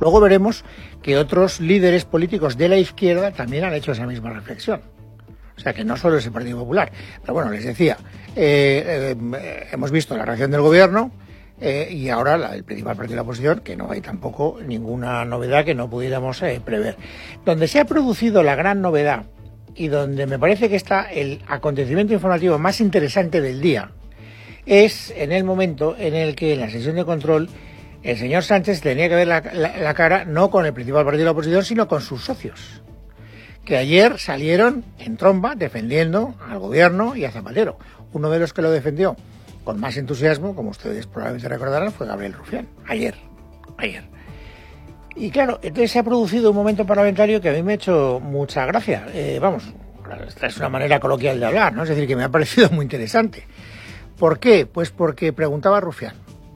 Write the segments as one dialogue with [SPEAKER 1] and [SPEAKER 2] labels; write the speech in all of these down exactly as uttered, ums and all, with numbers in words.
[SPEAKER 1] Luego veremos que otros líderes políticos de la izquierda también han hecho esa misma reflexión. O sea, que no solo es el Partido Popular. Pero bueno, les decía, eh, eh, hemos visto la reacción del gobierno eh, y ahora la, el principal partido de la oposición, que no hay tampoco ninguna novedad que no pudiéramos eh, prever. Donde se ha producido la gran novedad y donde me parece que está el acontecimiento informativo más interesante del día es en el momento en el que en la sesión de control el señor Sánchez tenía que ver la, la, la cara no con el principal partido de la oposición, sino con sus socios, que ayer salieron en tromba defendiendo al gobierno y a Zapatero. Uno de los que lo defendió con más entusiasmo, como ustedes probablemente recordarán, fue Gabriel Rufián, ayer, ayer. Y claro, entonces se ha producido un momento parlamentario que a mí me ha hecho mucha gracia. Eh, vamos, esta es una manera coloquial de hablar, ¿no? Es decir, que me ha parecido muy interesante. ¿Por qué? Pues porque preguntaba a Rufián.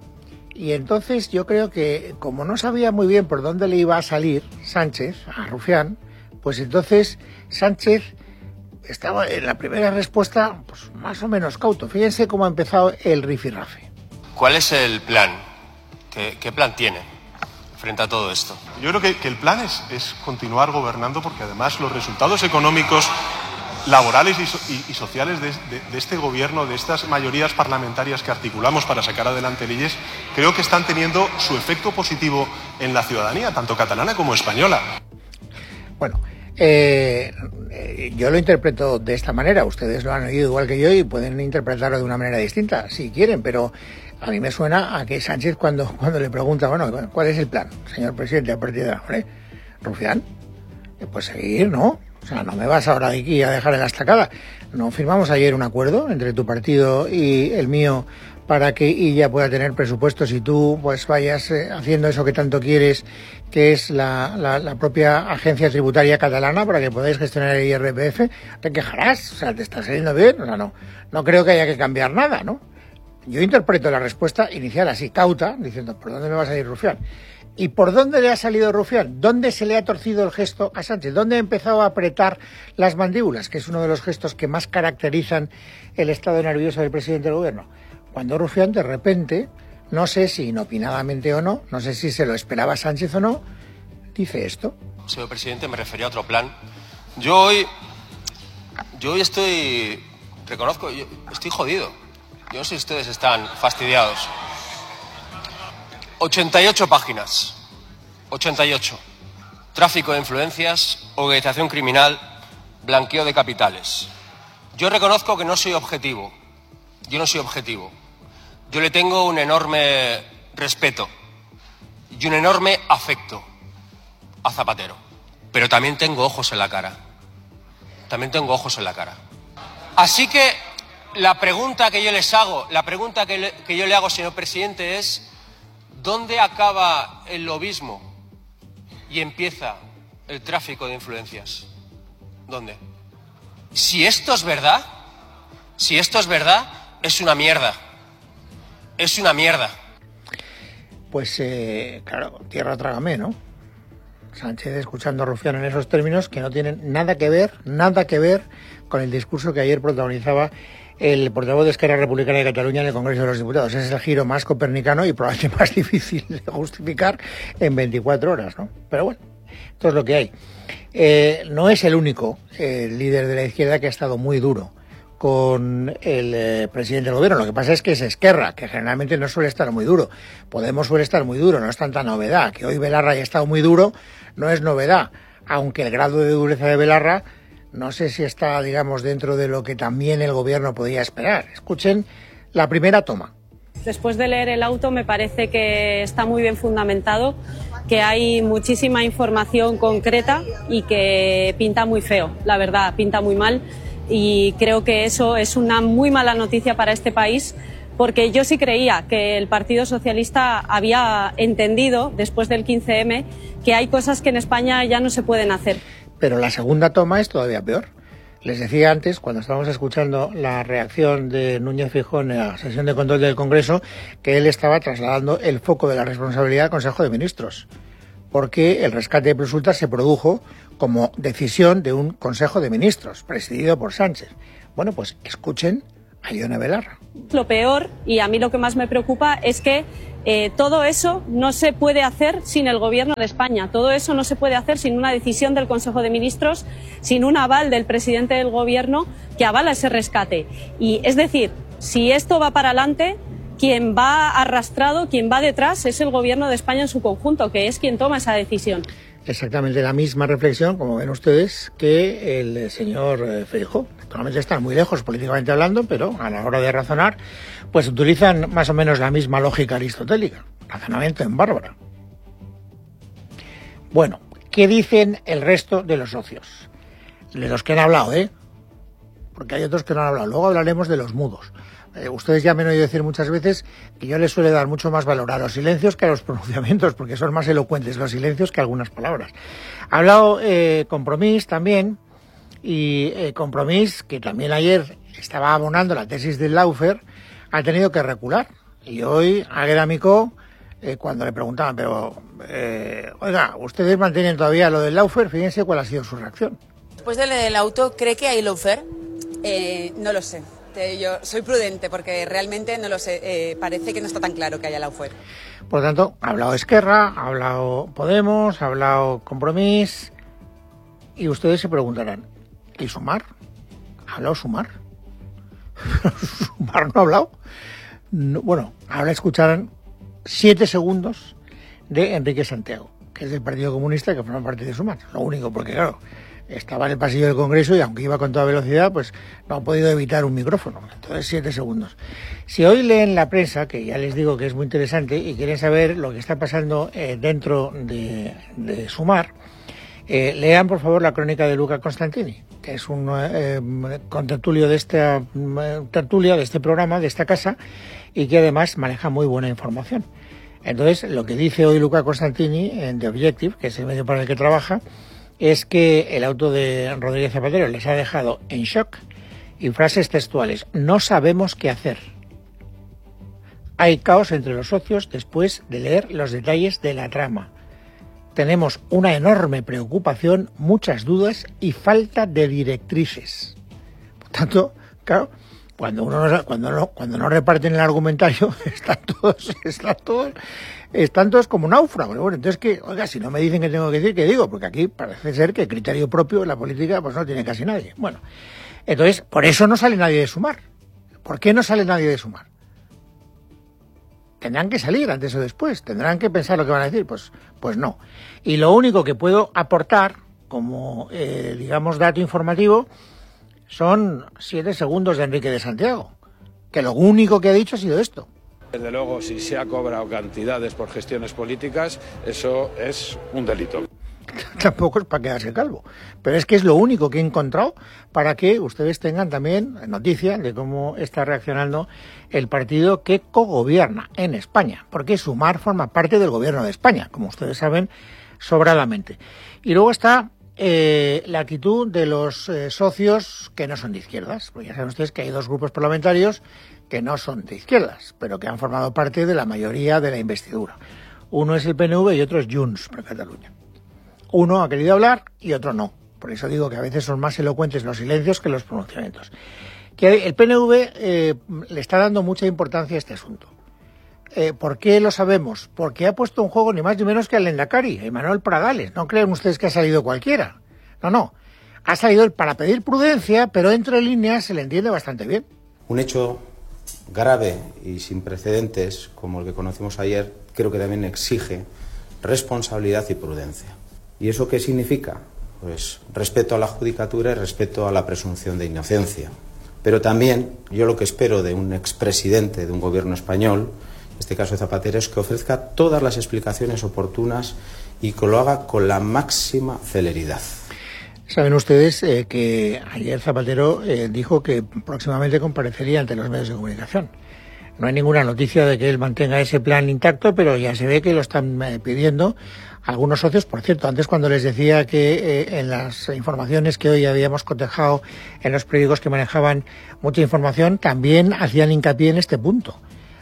[SPEAKER 1] Y entonces yo creo que, como no sabía muy bien por dónde le iba a salir Sánchez a Rufián, pues entonces Sánchez estaba en la primera respuesta pues más o menos cauto. Fíjense cómo ha empezado el rifirrafe.
[SPEAKER 2] ¿Cuál es el plan? ¿Qué, qué plan tiene frente a todo esto?
[SPEAKER 3] Yo creo que, que el plan es, es continuar gobernando, porque además los resultados económicos, laborales y, so, y, y sociales de, de, de este gobierno, de estas mayorías parlamentarias que articulamos para sacar adelante leyes, creo que están teniendo su efecto positivo en la ciudadanía, tanto catalana como española.
[SPEAKER 1] Bueno, eh, eh, yo lo interpreto de esta manera. Ustedes lo han oído igual que yo y pueden interpretarlo de una manera distinta, si quieren, pero a mí me suena a que Sánchez, cuando, cuando le pregunta, bueno, ¿cuál es el plan, señor presidente, a partir de ahora? ¿Eh? Rufián, pues seguir, ¿no? O sea, no me vas ahora de aquí a dejar en la estacada. ¿No firmamos ayer un acuerdo entre tu partido y el mío para que ella pueda tener presupuestos y tú pues vayas eh, haciendo eso que tanto quieres, que es la, la, la propia agencia tributaria catalana, para que podáis gestionar el I R P F? ¿Te quejarás? O sea, ¿te está saliendo bien? O sea, no, no creo que haya que cambiar nada, ¿no? Yo interpreto la respuesta inicial así, cauta, diciendo, ¿por dónde me vas a ir, Rufián? ¿Y por dónde le ha salido Rufián? ¿Dónde se le ha torcido el gesto a Sánchez? ¿Dónde ha empezado a apretar las mandíbulas? Que es uno de los gestos que más caracterizan el estado nervioso del presidente del gobierno. Cuando Rufián, de repente, no sé si inopinadamente o no, no sé si se lo esperaba Sánchez o no, dice esto.
[SPEAKER 2] Señor presidente, me refería a otro plan. Yo hoy, yo hoy estoy, reconozco, yo estoy jodido. Yo no sé si ustedes están fastidiados. ochenta y ocho páginas, ochenta y ocho. Tráfico de influencias, organización criminal, blanqueo de capitales. Yo reconozco que no soy objetivo. Yo no soy objetivo. Yo le tengo un enorme respeto y un enorme afecto a Zapatero. Pero también tengo ojos en la cara. También tengo ojos en la cara. Así que la pregunta que yo les hago, la pregunta que, le, que yo le hago, señor presidente, es: ¿dónde acaba el lobismo y empieza el tráfico de influencias? ¿Dónde? Si esto es verdad, si esto es verdad, es una mierda. Es una mierda.
[SPEAKER 1] Pues, eh, claro, tierra trágame, ¿no? Sánchez escuchando a Rufián en esos términos que no tienen nada que ver, nada que ver con el discurso que ayer protagonizaba el portavoz de Esquerra Republicana de Cataluña en el Congreso de los Diputados. Ese es el giro más copernicano y probablemente más difícil de justificar en veinticuatro horas, ¿no? Pero bueno, esto es lo que hay. Eh, no es el único eh, líder de la izquierda que ha estado muy duro con el eh, presidente del gobierno. Lo que pasa es que es Esquerra, que generalmente no suele estar muy duro. Podemos suele estar muy duro, no es tanta novedad. Que hoy Belarra haya estado muy duro no es novedad, aunque el grado de dureza de Belarra no sé si está, digamos, dentro de lo que también el gobierno podía esperar. Escuchen la primera toma.
[SPEAKER 4] Después de leer el auto me parece que está muy bien fundamentado, que hay muchísima información concreta y que pinta muy feo, la verdad, pinta muy mal. Y creo que eso es una muy mala noticia para este país, porque yo sí creía que el Partido Socialista había entendido, después del quince eme, que hay cosas que en España ya no se pueden hacer.
[SPEAKER 1] Pero la segunda toma es todavía peor. Les decía antes, cuando estábamos escuchando la reacción de Núñez Feijóo en la sesión de control del Congreso, que él estaba trasladando el foco de la responsabilidad al Consejo de Ministros, porque el rescate de Prosulta se produjo como decisión de un Consejo de Ministros, presidido por Sánchez. Bueno, pues escuchen a Ione Belarra.
[SPEAKER 4] Lo peor, y a mí lo que más me preocupa, es que Eh, todo eso no se puede hacer sin el Gobierno de España, todo eso no se puede hacer sin una decisión del Consejo de Ministros, sin un aval del presidente del Gobierno que avala ese rescate. Y es decir, si esto va para adelante, quien va arrastrado, quien va detrás es el Gobierno de España en su conjunto, que es quien toma esa decisión.
[SPEAKER 1] Exactamente la misma reflexión, como ven ustedes, que el señor Feijóo. Naturalmente están muy lejos políticamente hablando, pero a la hora de razonar, pues utilizan más o menos la misma lógica aristotélica. Razonamiento en bárbara. Bueno, ¿qué dicen el resto de los socios? De los que han hablado, ¿eh? Porque hay otros que no han hablado. Luego hablaremos de los mudos. Eh, ustedes ya me han oído decir muchas veces que yo les suele dar mucho más valor a los silencios que a los pronunciamientos, porque son más elocuentes los silencios que algunas palabras. Ha hablado eh, Compromís también, y eh, Compromís, que también ayer estaba abonando la tesis del Lawfare, ha tenido que recular. Y hoy, Águeda Micó, eh, cuando le preguntaban, pero, eh, oiga, ¿ustedes mantienen todavía lo del Lawfare? Fíjense cuál ha sido su reacción.
[SPEAKER 5] Después de lo del auto, ¿cree que hay Lawfare? Eh, no lo sé. Yo soy prudente porque realmente no lo sé. Eh, parece que no está tan claro que haya Lawfare.
[SPEAKER 1] Por lo tanto, ha hablado Esquerra, ha hablado Podemos, ha hablado Compromís, y ustedes se preguntarán, ¿y Sumar? ¿Ha hablado Sumar? ¿Sumar no ha hablado? No, bueno, ahora escucharán siete segundos de Enrique Santiago, que es del Partido Comunista, que forma parte de Sumar. Lo único, porque claro, estaba en el pasillo del Congreso y aunque iba con toda velocidad, pues no ha podido evitar un micrófono. Entonces, siete segundos. Si hoy leen la prensa, que ya les digo que es muy interesante, y quieren saber lo que está pasando eh, dentro de, de Sumar, eh, lean por favor la crónica de Luca Constantini, que es un eh, contertulio de esta eh, tertulia, de este programa, de esta casa, y que además maneja muy buena información. Entonces, lo que dice hoy Luca Constantini en The Objective, que es el medio para el que trabaja, es que el auto de Rodríguez Zapatero les ha dejado en shock, y frases textuales: no sabemos qué hacer. Hay caos entre los socios después de leer los detalles de la trama. Tenemos una enorme preocupación, muchas dudas y falta de directrices. Por tanto, claro, cuando uno no, cuando no, cuando no reparten el argumentario, están todos, están todos, están todos como náufragos. Bueno, entonces que, oiga, si no me dicen que tengo que decir, ¿qué digo? Porque aquí parece ser que criterio propio en la política pues no tiene casi nadie. Bueno, entonces, por eso no sale nadie de Sumar. ¿Por qué no sale nadie de Sumar? Tendrán que salir antes o después, tendrán que pensar lo que van a decir, pues, pues no. Y lo único que puedo aportar como, eh, digamos, dato informativo son siete segundos de Enrique de Santiago, que lo único que ha dicho ha sido esto.
[SPEAKER 6] Desde luego, si se ha cobrado cantidades por gestiones políticas, eso es un delito.
[SPEAKER 1] Tampoco es para quedarse calvo, pero es que es lo único que he encontrado para que ustedes tengan también noticia de cómo está reaccionando el partido que cogobierna en España, porque Sumar forma parte del gobierno de España, como ustedes saben sobradamente. Y luego está eh, la actitud de los eh, socios que no son de izquierdas, porque ya saben ustedes que hay dos grupos parlamentarios que no son de izquierdas, pero que han formado parte de la mayoría de la investidura. Uno es el P N V y otro es Junts per Catalunya. Uno ha querido hablar y otro no. Por eso digo que a veces son más elocuentes los silencios que los pronunciamientos. Que el P N V eh, le está dando mucha importancia a este asunto. Eh, ¿Por qué lo sabemos? Porque ha puesto en juego ni más ni menos que al Lehendakari, Emmanuel Pradales. No creen ustedes que ha salido cualquiera. No, no. Ha salido para pedir prudencia, pero entre líneas se le entiende bastante bien.
[SPEAKER 7] Un hecho grave y sin precedentes, como el que conocimos ayer, creo que también exige responsabilidad y prudencia. ¿Y eso qué significa? Pues respeto a la judicatura y respeto a la presunción de inocencia. Pero también yo lo que espero de un expresidente de un gobierno español, en este caso Zapatero, es que ofrezca todas las explicaciones oportunas y que lo haga con la máxima celeridad.
[SPEAKER 1] Saben ustedes eh, que ayer Zapatero eh, dijo que próximamente comparecería ante los medios de comunicación. No hay ninguna noticia de que él mantenga ese plan intacto, pero ya se ve que lo están eh, pidiendo algunos socios. Por cierto, antes cuando les decía que eh, en las informaciones que hoy habíamos cotejado en los periódicos que manejaban mucha información, también hacían hincapié en este punto,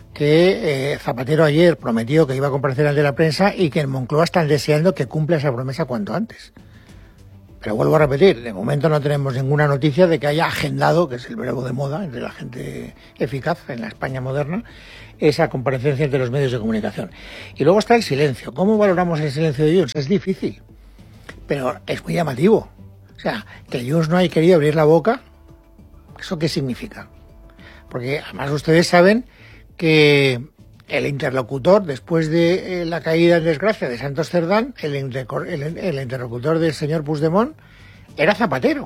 [SPEAKER 1] que eh, Zapatero ayer prometió que iba a comparecer ante la prensa y que en Moncloa están deseando que cumpla esa promesa cuanto antes. Pero vuelvo a repetir, de momento no tenemos ninguna noticia de que haya agendado, que es el verbo de moda entre la gente eficaz en la España moderna, esa comparecencia entre los medios de comunicación. Y luego está el silencio. ¿Cómo valoramos el silencio de Junts? Es difícil, pero es muy llamativo. O sea, que Junts no haya querido abrir la boca, ¿eso qué significa? Porque además ustedes saben que el interlocutor, después de eh, la caída en desgracia de Santos Cerdán, el, el, el interlocutor del señor Puigdemont era Zapatero.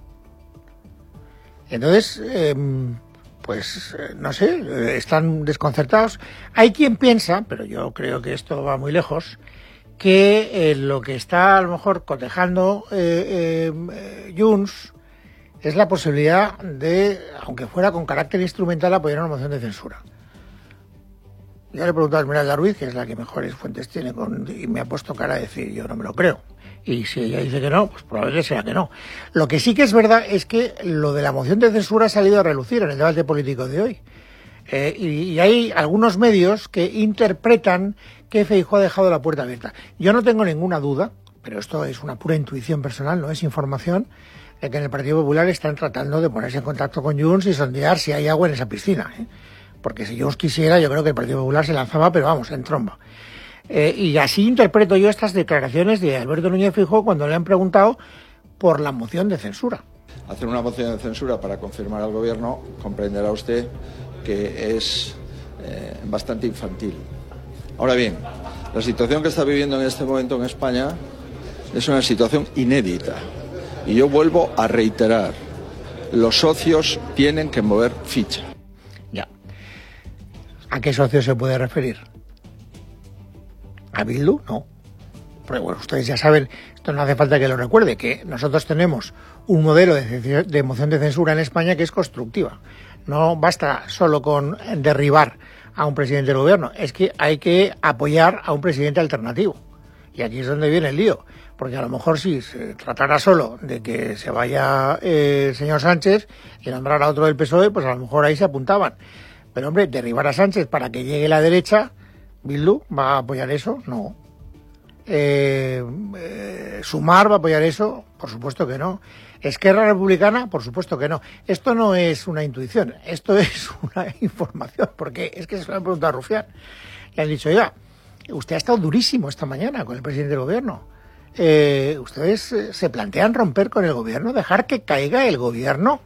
[SPEAKER 1] Entonces, eh, pues eh, no sé, están desconcertados. Hay quien piensa, pero yo creo que esto va muy lejos, que eh, lo que está a lo mejor cotejando eh, eh, Junts es la posibilidad de, aunque fuera con carácter instrumental, apoyar una moción de censura. Yo le he preguntado a Esmeralda Ruiz, que es la que mejores fuentes tiene, con, y me ha puesto cara a decir, yo no me lo creo. Y si ella dice que no, pues probablemente sea que no. Lo que sí que es verdad es que lo de la moción de censura ha salido a relucir en el debate político de hoy. Eh, y, y hay algunos medios que interpretan que Feijóo ha dejado la puerta abierta. Yo no tengo ninguna duda, pero esto es una pura intuición personal, no es información, de que en el Partido Popular están tratando de ponerse en contacto con Junts y sondear si hay agua en esa piscina, ¿eh? Porque si Junts quisiera, yo creo que el Partido Popular se lanzaba, pero vamos, en tromba. Eh, y así interpreto yo estas declaraciones de Alberto Núñez Feijóo cuando le han preguntado por la moción de censura.
[SPEAKER 8] Hacer una moción de censura para confirmar al Gobierno, comprenderá usted que es eh, bastante infantil. Ahora bien, la situación que está viviendo en este momento en España es una situación inédita. Y yo vuelvo a reiterar, los socios tienen que mover ficha.
[SPEAKER 1] Ya. ¿A qué socio se puede referir? ¿A Bildu? No. Pero bueno, ustedes ya saben, esto no hace falta que lo recuerde, que nosotros tenemos un modelo de, de moción de censura en España que es constructiva. No basta solo con derribar a un presidente del gobierno, es que hay que apoyar a un presidente alternativo. Y aquí es donde viene el lío. Porque a lo mejor si se tratara solo de que se vaya eh, el señor Sánchez y nombrar a otro del P S O E, pues a lo mejor ahí se apuntaban. Pero hombre, derribar a Sánchez para que llegue la derecha, ¿Bildu va a apoyar eso? No. Eh, eh, ¿Sumar va a apoyar eso? Por supuesto que no. ¿Esquerra Republicana? Por supuesto que no. Esto no es una intuición, esto es una información, porque es que se lo han preguntado a Rufián. Le han dicho, oiga, usted ha estado durísimo esta mañana con el presidente del gobierno. Eh, ¿Ustedes eh, se plantean romper con el gobierno, dejar que caiga el gobierno?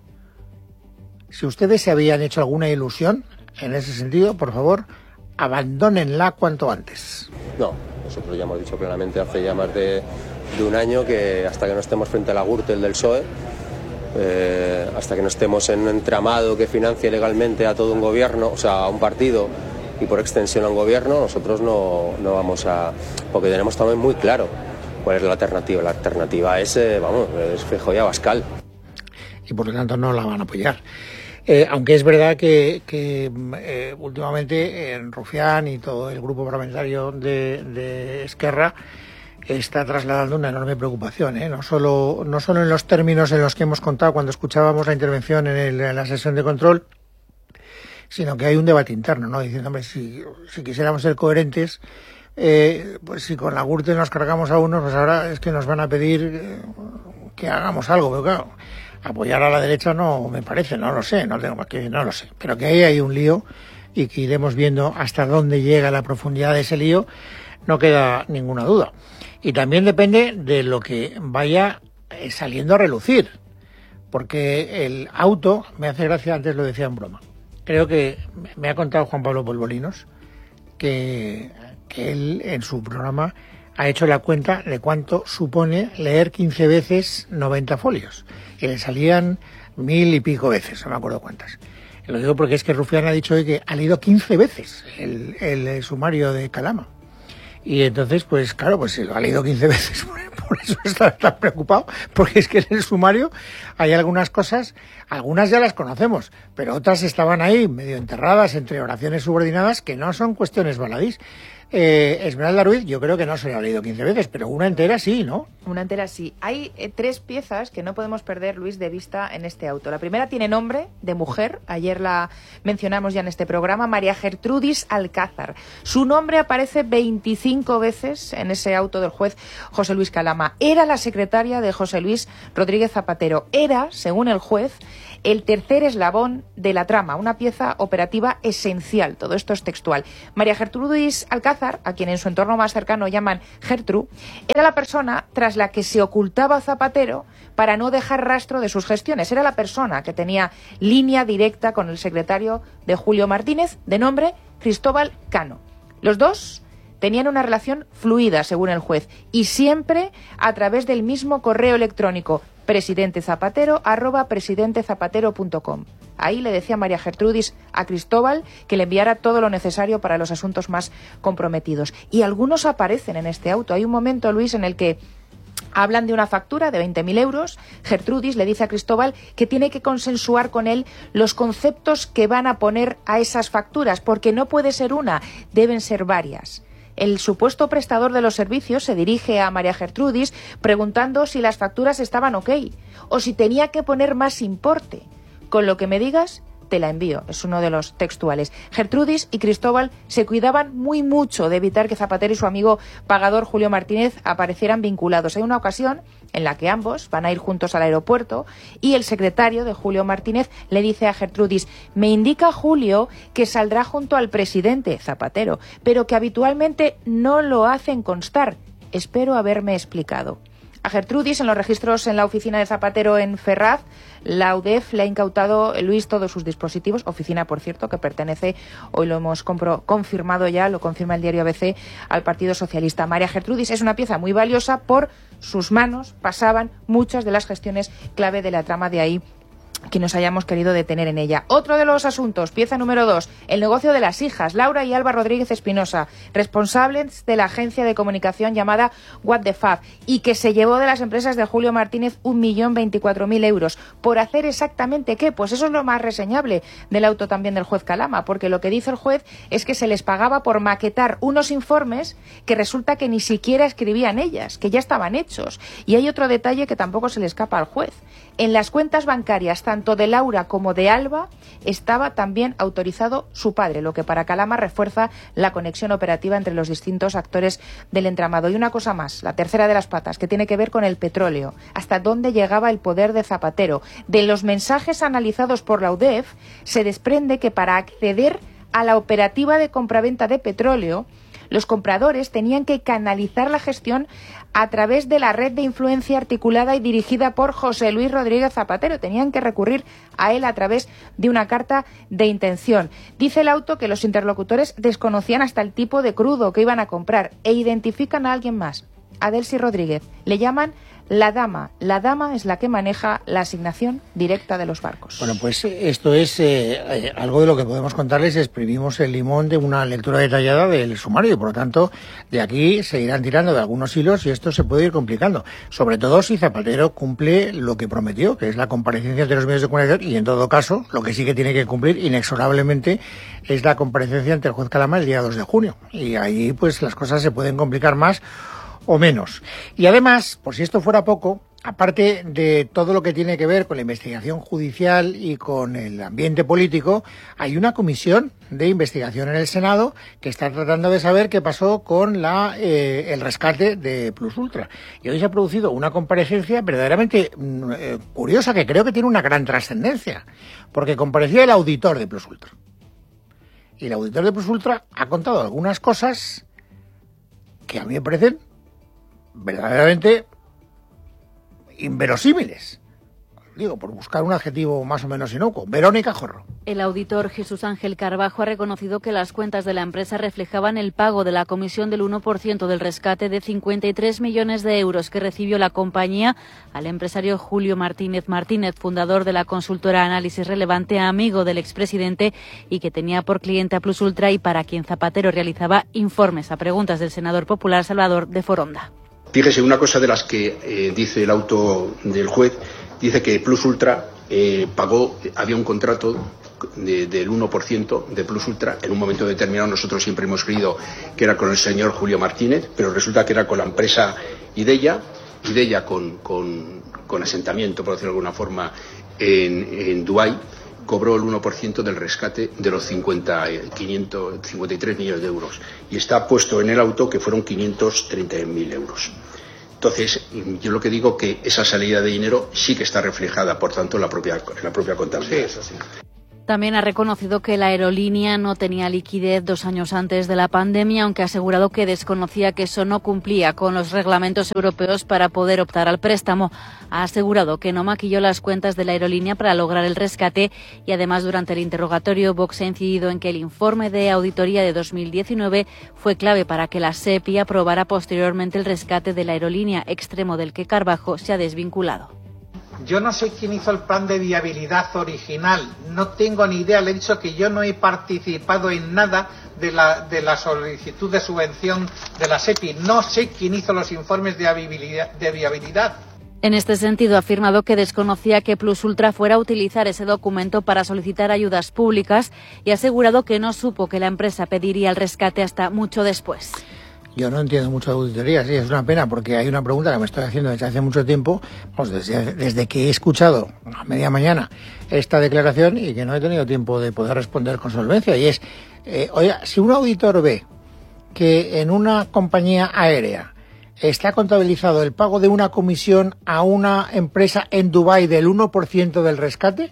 [SPEAKER 1] Si ustedes se habían hecho alguna ilusión en ese sentido, por favor, abandónenla cuanto antes.
[SPEAKER 2] No, nosotros ya hemos dicho claramente hace ya más de, de un año que hasta que no estemos frente a la Gürtel del P S O E, eh, hasta que no estemos en un entramado que financie legalmente a todo un gobierno, o sea, a un partido y por extensión a un gobierno, nosotros no, no vamos a... porque tenemos también muy claro cuál es la alternativa. La alternativa es, eh, vamos, es Feijóo y Abascal.
[SPEAKER 1] Y por lo tanto no la van a apoyar. Eh, aunque es verdad que, que eh, últimamente en Rufián y todo el grupo parlamentario de, de Esquerra está trasladando una enorme preocupación, ¿eh? no solo no solo en los términos en los que hemos contado cuando escuchábamos la intervención en, el, en la sesión de control, sino que hay un debate interno, ¿no? Diciendo, hombre, si, si quisiéramos ser coherentes, eh, pues si con la Gürtel nos cargamos a unos, pues ahora es que nos van a pedir eh, que hagamos algo, pero claro, apoyar a la derecha no me parece, no lo sé, no tengo más que no lo sé, pero que ahí hay un lío y que iremos viendo hasta dónde llega la profundidad de ese lío, no queda ninguna duda. Y también depende de lo que vaya saliendo a relucir, porque el auto, me hace gracia, antes lo decía en broma, creo que me ha contado Juan Pablo Polvorinos que, que él en su programa ha hecho la cuenta de cuánto supone leer quince veces noventa folios. Que le salían mil y pico veces, no me acuerdo cuántas. Lo digo porque es que Rufián ha dicho hoy que ha leído quince veces el, el, el sumario de Calama. Y entonces, pues claro, pues si lo ha leído quince veces, por eso está tan preocupado, porque es que en el sumario hay algunas cosas, algunas ya las conocemos, pero otras estaban ahí medio enterradas entre oraciones subordinadas que no son cuestiones baladís. Eh, Esmeralda Ruiz, yo creo que no se lo ha leído quince veces, pero una entera sí, ¿no?
[SPEAKER 9] Una entera sí. Hay eh, tres piezas que no podemos perder, Luis, de vista en este auto. La primera tiene nombre de mujer. Ayer la mencionamos ya en este programa, María Gertrudis Alcázar. Su nombre aparece veinticinco veces en ese auto del juez José Luis Calama. Era la secretaria de José Luis Rodríguez Zapatero. Era, según el juez, el tercer eslabón de la trama, una pieza operativa esencial. Todo esto es textual. María Gertrudis Alcázar, a quien en su entorno más cercano llaman Gertru, era la persona tras la que se ocultaba Zapatero para no dejar rastro de sus gestiones. Era la persona que tenía línea directa con el secretario de Julio Martínez, de nombre Cristóbal Cano. Los dos tenían una relación fluida, según el juez, y siempre a través del mismo correo electrónico, presidentezapatero arroba presidentezapatero punto com. Ahí le decía María Gertrudis a Cristóbal que le enviara todo lo necesario para los asuntos más comprometidos. Y algunos aparecen en este auto. Hay un momento, Luis, en el que hablan de una factura de veinte mil euros. Gertrudis le dice a Cristóbal que tiene que consensuar con él los conceptos que van a poner a esas facturas, porque no puede ser una, deben ser varias. El supuesto prestador de los servicios se dirige a María Gertrudis preguntando si las facturas estaban ok o si tenía que poner más importe. Con lo que me digas, te la envío. Es uno de los textuales. Gertrudis y Cristóbal se cuidaban muy mucho de evitar que Zapatero y su amigo pagador Julio Martínez aparecieran vinculados. Hay una ocasión en la que ambos van a ir juntos al aeropuerto y el secretario de Julio Martínez le dice a Gertrudis: me indica Julio que saldrá junto al presidente Zapatero, pero que habitualmente no lo hacen constar. Espero haberme explicado. A Gertrudis, en los registros en la oficina de Zapatero en Ferraz, la U D E F le ha incautado, Luis, todos sus dispositivos, oficina, por cierto, que pertenece, hoy lo hemos compro, confirmado ya, lo confirma el diario A B C, al Partido Socialista. María Gertrudis es una pieza muy valiosa, por sus manos pasaban muchas de las gestiones clave de la trama, de ahí que nos hayamos querido detener en ella. Otro de los asuntos, pieza número dos, el negocio de las hijas, Laura y Alba Rodríguez Espinosa, responsables de la agencia de comunicación llamada What the Fab, y que se llevó de las empresas de Julio Martínez un millón veinticuatro mil euros. ¿Por hacer exactamente qué? Pues eso es lo más reseñable del auto también del juez Calama, porque lo que dice el juez es que se les pagaba por maquetar unos informes que resulta que ni siquiera escribían ellas, que ya estaban hechos. Y hay otro detalle que tampoco se le escapa al juez. En las cuentas bancarias, tanto de Laura como de Alba, estaba también autorizado su padre, lo que para Calama refuerza la conexión operativa entre los distintos actores del entramado. Y una cosa más, la tercera de las patas, que tiene que ver con el petróleo. ¿Hasta dónde llegaba el poder de Zapatero? De los mensajes analizados por la U D E F se desprende que para acceder a la operativa de compraventa de petróleo, los compradores tenían que canalizar la gestión a través de la red de influencia articulada y dirigida por José Luis Rodríguez Zapatero. Tenían que recurrir a él a través de una carta de intención. Dice el auto que los interlocutores desconocían hasta el tipo de crudo que iban a comprar e identifican a alguien más, a Delcy Rodríguez. Le llaman la dama. La dama es la que maneja la asignación directa de los barcos.
[SPEAKER 1] Bueno, pues esto es eh, eh, algo de lo que podemos contarles. Exprimimos el limón de una lectura detallada del sumario y, por lo tanto, de aquí se irán tirando de algunos hilos y esto se puede ir complicando. Sobre todo si Zapatero cumple lo que prometió, que es la comparecencia ante los medios de comunicación, y en todo caso, lo que sí que tiene que cumplir inexorablemente es la comparecencia ante el juez Calama el día dos de junio. Y ahí, pues, las cosas se pueden complicar más o menos. Y además, por si esto fuera poco, aparte de todo lo que tiene que ver con la investigación judicial y con el ambiente político, hay una comisión de investigación en el Senado que está tratando de saber qué pasó con la eh, el rescate de Plus Ultra. Y hoy se ha producido una comparecencia verdaderamente eh, curiosa, que creo que tiene una gran trascendencia, porque comparecía el auditor de Plus Ultra. Y el auditor de Plus Ultra ha contado algunas cosas que a mí me parecen verdaderamente inverosímiles. Digo, por buscar un adjetivo más o menos inocuo. Verónica Jorro.
[SPEAKER 10] El auditor Jesús Ángel Carbajo ha reconocido que las cuentas de la empresa reflejaban el pago de la comisión del uno por ciento del rescate de cincuenta y tres millones de euros que recibió la compañía al empresario Julio Martínez Martínez, fundador de la consultora Análisis Relevante, amigo del expresidente y que tenía por cliente a Plus Ultra y para quien Zapatero realizaba informes a preguntas del senador popular Salvador de Foronda.
[SPEAKER 11] Fíjese, una cosa de las que eh, dice el auto del juez, dice que Plus Ultra eh, pagó, había un contrato de, del uno por ciento de Plus Ultra. En un momento determinado nosotros siempre hemos creído que era con el señor Julio Martínez, pero resulta que era con la empresa Ideya, Ideya con, con, con asentamiento, por decirlo de alguna forma, en, en Dubái, cobró el uno por ciento del rescate de los cincuenta, quinientos cincuenta y tres millones de euros. Y está puesto en el auto que fueron quinientos treinta mil euros. Entonces, yo lo que digo que esa salida de dinero sí que está reflejada, por tanto, en la propia, en la propia contabilidad. Sí, eso sí.
[SPEAKER 10] También ha reconocido que la aerolínea no tenía liquidez dos años antes de la pandemia, aunque ha asegurado que desconocía que eso no cumplía con los reglamentos europeos para poder optar al préstamo. Ha asegurado que no maquilló las cuentas de la aerolínea para lograr el rescate y además durante el interrogatorio Vox ha incidido en que el informe de auditoría de dos mil diecinueve fue clave para que la SEPI aprobara posteriormente el rescate de la aerolínea, extremo del que Carbajo se ha desvinculado.
[SPEAKER 12] Yo no sé quién hizo el plan de viabilidad original, no tengo ni idea, le he dicho que yo no he participado en nada de la, de la solicitud de subvención de la SEPI, no sé quién hizo los informes de viabilidad. De viabilidad.
[SPEAKER 10] En este sentido, ha afirmado que desconocía que Plus Ultra fuera a utilizar ese documento para solicitar ayudas públicas y ha asegurado que no supo que la empresa pediría el rescate hasta mucho después.
[SPEAKER 1] Yo no entiendo mucho de auditoría, sí, es una pena, porque hay una pregunta que me estoy haciendo desde hace mucho tiempo, pues desde, desde que he escuchado a media mañana esta declaración y que no he tenido tiempo de poder responder con solvencia, y es, eh, oiga, si un auditor ve que en una compañía aérea está contabilizado el pago de una comisión a una empresa en Dubái del uno por ciento del rescate,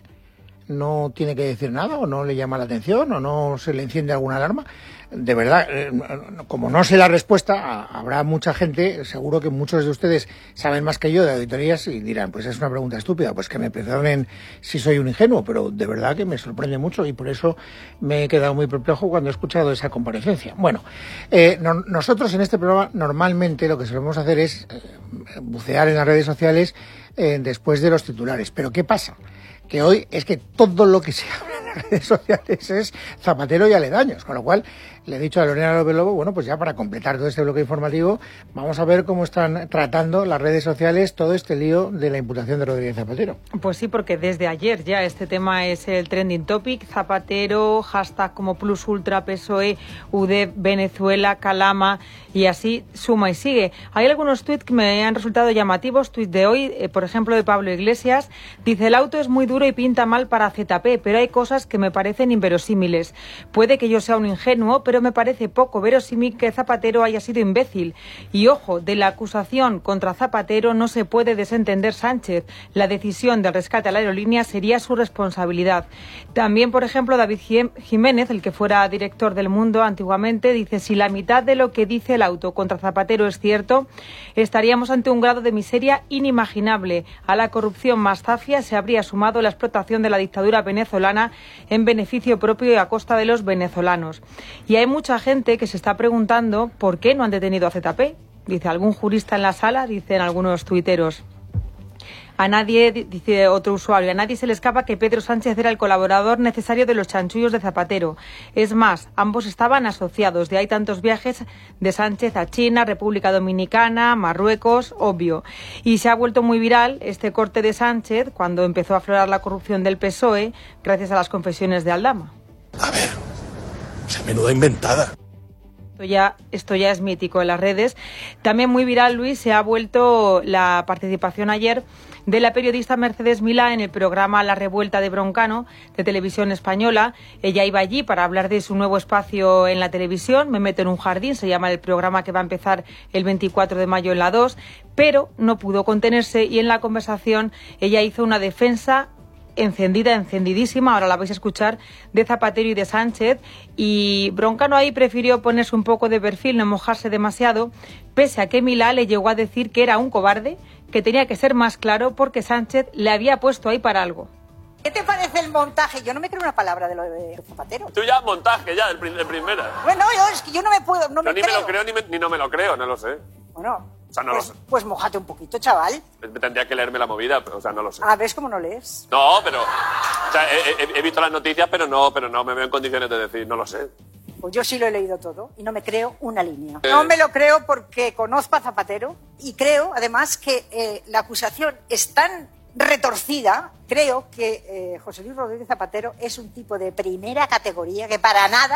[SPEAKER 1] ¿no tiene que decir nada o no le llama la atención o no se le enciende alguna alarma? De verdad, como no sé la respuesta, habrá mucha gente, seguro que muchos de ustedes saben más que yo de auditorías y dirán, pues es una pregunta estúpida, pues que me perdonen si soy un ingenuo, pero de verdad que me sorprende mucho y por eso me he quedado muy perplejo cuando he escuchado esa comparecencia. Bueno, eh, no, nosotros en este programa normalmente lo que solemos hacer es eh, bucear en las redes sociales eh, después de los titulares, pero ¿qué pasa? Que hoy es que todo lo que se habla en las redes sociales es Zapatero y aledaños, con lo cual le he dicho a Lorena López Lobo, bueno, pues ya para completar todo este bloque informativo, vamos a ver cómo están tratando las redes sociales todo este lío de la imputación de Rodríguez Zapatero.
[SPEAKER 13] Pues sí, porque desde ayer ya este tema es el trending topic, Zapatero, hashtag como Plus Ultra, P S O E, U D E P, Venezuela, Calama, y así suma y sigue. Hay algunos tuits que me han resultado llamativos, tuits de hoy, eh, por ejemplo de Pablo Iglesias, dice, el auto es muy duro y pinta mal para Z P, pero hay cosas que me parecen inverosímiles. Puede que yo sea un ingenuo, pero me parece poco verosímil que Zapatero haya sido imbécil. Y ojo, de la acusación contra Zapatero no se puede desentender Sánchez. La decisión del rescate a la aerolínea sería su responsabilidad. También, por ejemplo, David Jiménez, el que fuera director del Mundo antiguamente, dice, si la mitad de lo que dice el auto contra Zapatero es cierto, estaríamos ante un grado de miseria inimaginable. A la corrupción más zafia se habría sumado la explotación de la dictadura venezolana en beneficio propio y a costa de los venezolanos. Y hay mucha gente que se está preguntando por qué no han detenido a Z P. Dice algún jurista en la sala, dicen algunos tuiteros. A nadie, dice otro usuario, a nadie se le escapa que Pedro Sánchez era el colaborador necesario de los chanchullos de Zapatero. Es más, ambos estaban asociados, de ahí tantos viajes de Sánchez a China, República Dominicana, Marruecos, obvio. Y se ha vuelto muy viral este corte de Sánchez cuando empezó a aflorar la corrupción del P S O E gracias a las confesiones de Aldama.
[SPEAKER 14] A ver, esa menuda inventada.
[SPEAKER 13] Esto ya, esto ya es mítico en las redes. También muy viral, Luis, se ha vuelto la participación ayer de la periodista Mercedes Milá en el programa La Revuelta de Broncano de Televisión Española. Ella iba allí para hablar de su nuevo espacio en la televisión, Me meto en un jardín, se llama el programa que va a empezar el veinticuatro de mayo en la dos, pero no pudo contenerse y en la conversación ella hizo una defensa encendida, encendidísima, ahora la vais a escuchar, de Zapatero y de Sánchez, y Broncano ahí prefirió ponerse un poco de perfil, no mojarse demasiado, pese a que Milá le llegó a decir que era un cobarde, que tenía que ser más claro porque Sánchez le había puesto ahí para algo.
[SPEAKER 15] ¿Qué te parece el montaje? Yo no me creo una palabra de lo de Zapatero.
[SPEAKER 16] Tú ya montaje, ya, de, de primera.
[SPEAKER 15] Bueno, yo, es que yo no me puedo, no
[SPEAKER 16] Pero
[SPEAKER 15] me
[SPEAKER 16] ni
[SPEAKER 15] creo.
[SPEAKER 16] me lo creo ni, me, ni no me lo creo, no lo sé.
[SPEAKER 15] Bueno,
[SPEAKER 16] o sea, no
[SPEAKER 15] pues,
[SPEAKER 16] lo sé.
[SPEAKER 15] Pues mójate un poquito, chaval.
[SPEAKER 16] Tendría que leerme la movida, pero, o sea, no lo sé.
[SPEAKER 15] Ah, ¿ves cómo no lees?
[SPEAKER 16] No, pero... O sea, he, he, he visto las noticias, pero no, pero no me veo en condiciones de decir, no lo sé.
[SPEAKER 15] Pues yo sí lo he leído todo y no me creo una línea.
[SPEAKER 16] Eh.
[SPEAKER 15] No me lo creo porque conozco a Zapatero y creo, además, que eh, la acusación es tan retorcida. Creo que eh, José Luis Rodríguez Zapatero es un tipo de primera categoría que para nada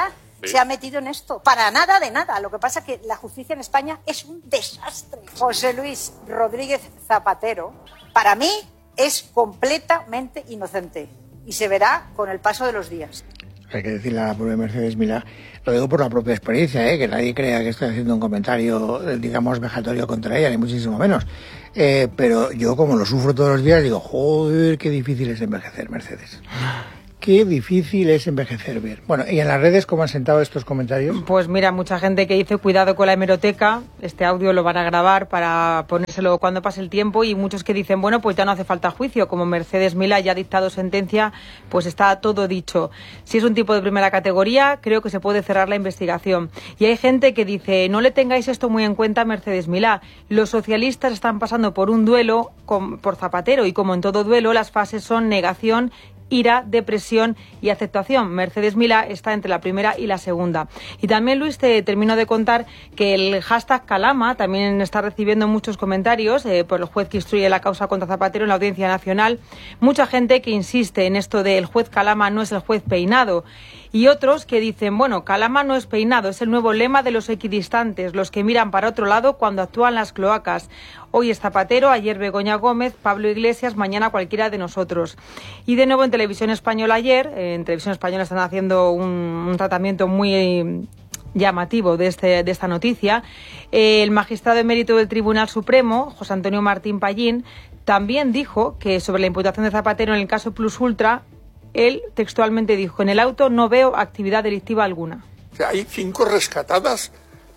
[SPEAKER 16] Sí.
[SPEAKER 15] se ha metido en esto. Para nada de nada. Lo que pasa es que la justicia en España es un desastre. José Luis Rodríguez Zapatero, para mí, es completamente inocente. Y se verá con el paso de los días.
[SPEAKER 1] Hay que decirle a la pobre Mercedes Milá, lo digo por la propia experiencia, ¿eh? Que nadie crea que estoy haciendo un comentario, digamos, vejatorio contra ella, ni muchísimo menos. Eh, pero yo, como lo sufro todos los días, digo, joder, qué difícil es envejecer, Mercedes. Qué difícil es envejecer bien. Bueno, ¿y en las redes cómo han sentado estos comentarios?
[SPEAKER 13] Pues mira, mucha gente que dice cuidado con la hemeroteca, este audio lo van a grabar para ponérselo cuando pase el tiempo, y muchos que dicen, bueno, pues ya no hace falta juicio, como Mercedes Milá ya ha dictado sentencia, pues está todo dicho. Si es un tipo de primera categoría, creo que se puede cerrar la investigación. Y hay gente que dice, no le tengáis esto muy en cuenta a Mercedes Milá, los socialistas están pasando por un duelo con, por Zapatero, y como en todo duelo, las fases son negación, ira, depresión y aceptación. Mercedes Milá está entre la primera y la segunda. Y también, Luis, te termino de contar que el hashtag Calama también está recibiendo muchos comentarios eh, por el juez que instruye la causa contra Zapatero en la Audiencia Nacional. Mucha gente que insiste en esto de el juez Calama no es el juez Peinado. Y otros que dicen, bueno, Calama no es Peinado, es el nuevo lema de los equidistantes, los que miran para otro lado cuando actúan las cloacas. Hoy es Zapatero, ayer Begoña Gómez, Pablo Iglesias, mañana cualquiera de nosotros. Y de nuevo en Televisión Española ayer, en Televisión Española están haciendo un, un tratamiento muy llamativo de, este, de esta noticia. El magistrado emérito del Tribunal Supremo, José Antonio Martín Pallín, también dijo que sobre la imputación de Zapatero en el caso Plus Ultra, él textualmente dijo, en el auto no veo actividad delictiva alguna.
[SPEAKER 14] O sea, hay cinco rescatadas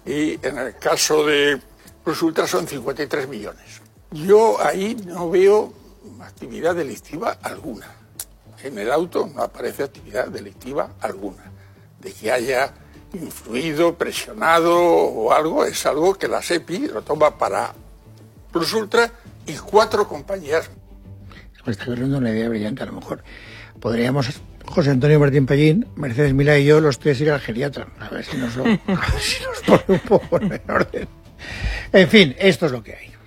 [SPEAKER 14] y en el caso de Plus Ultra son cincuenta y tres millones. Yo ahí no veo actividad delictiva alguna. En el auto no aparece actividad delictiva alguna. De que haya influido, presionado o algo, es algo que la SEPI lo toma para Plus Ultra y cuatro compañías.
[SPEAKER 1] Me está ocurriendo una idea brillante, a lo mejor. Podríamos, José Antonio Martín Pallín, Mercedes Milá y yo, los tres ir al geriatra. A ver si nos lo, a ver si nos pone un poco en orden. En fin, esto es lo que hay.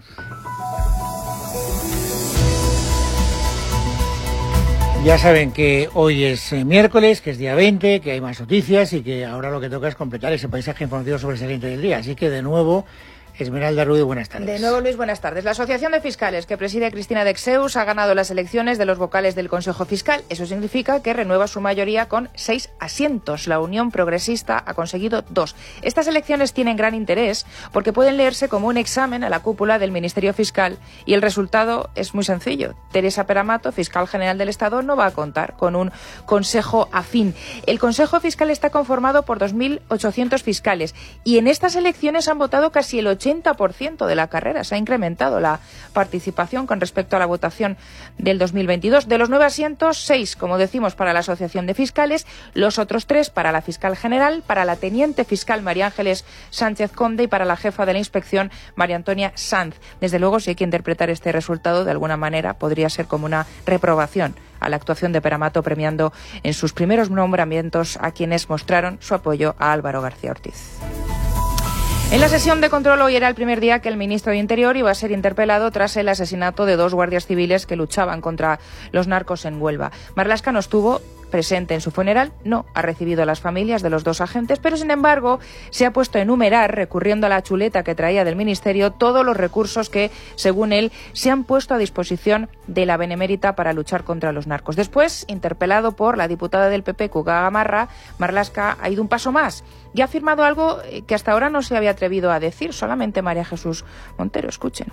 [SPEAKER 1] Ya saben que hoy es eh, miércoles, que es día veinte, que hay más noticias y que ahora lo que toca es completar ese paisaje informativo sobresaliente del día. Así que, de nuevo, Esmeralda Ruiz, buenas tardes.
[SPEAKER 9] De nuevo, Luis, buenas tardes. La Asociación de Fiscales que preside Cristina Dexeus ha ganado las elecciones de los vocales del Consejo Fiscal. Eso significa que renueva su mayoría con seis asientos. La Unión Progresista ha conseguido dos. Estas elecciones tienen gran interés porque pueden leerse como un examen a la cúpula del Ministerio Fiscal y el resultado es muy sencillo. Teresa Peramato, fiscal general del Estado, no va a contar con un consejo afín. El Consejo Fiscal está conformado por dos mil ochocientos fiscales y en estas elecciones han votado casi el ochenta por ciento de la carrera. Se ha incrementado la participación con respecto a la votación del dos mil veintidós. De los nueve asientos, seis, como decimos, para la Asociación de Fiscales, los otros tres para la fiscal general, para la teniente fiscal María Ángeles Sánchez Conde y para la jefa de la inspección María Antonia Sanz. Desde luego, si hay que interpretar este resultado de alguna manera, podría ser como una reprobación a la actuación de Peramato, premiando en sus primeros nombramientos a quienes mostraron su apoyo a Álvaro García Ortiz. En la sesión de control hoy era el primer día que el ministro de Interior iba a ser interpelado tras el asesinato de dos guardias civiles que luchaban contra los narcos en Huelva. Marlaska no estuvo presente en su funeral, no ha recibido a las familias de los dos agentes, pero sin embargo se ha puesto a enumerar, recurriendo a la chuleta que traía del Ministerio, todos los recursos que, según él, se han puesto a disposición de la Benemérita para luchar contra los narcos. Después, interpelado por la diputada del P P, Cuca Gamarra, Marlaska ha ido un paso más y ha afirmado algo que hasta ahora no se había atrevido a decir solamente María Jesús Montero. Escuchen.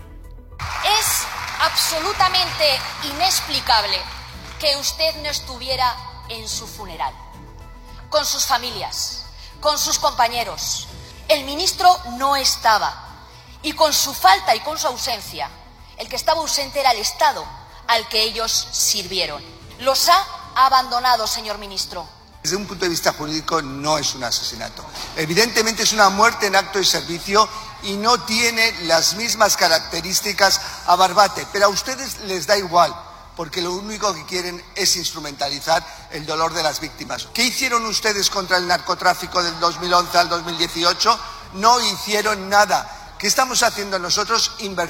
[SPEAKER 17] Es absolutamente inexplicable que usted no estuviera en su funeral, con sus familias, con sus compañeros. El ministro no estaba y con su falta y con su ausencia, el que estaba ausente era el Estado al que ellos sirvieron. Los ha abandonado, señor ministro.
[SPEAKER 18] Desde un punto de vista jurídico no es un asesinato. Evidentemente es una muerte en acto y servicio y no tiene las mismas características a Barbate, pero a ustedes les da igual, porque lo único que quieren es instrumentalizar el dolor de las víctimas. ¿Qué hicieron ustedes contra el narcotráfico del dos mil once al dos mil dieciocho? No hicieron nada. ¿Qué estamos haciendo nosotros? Invertir.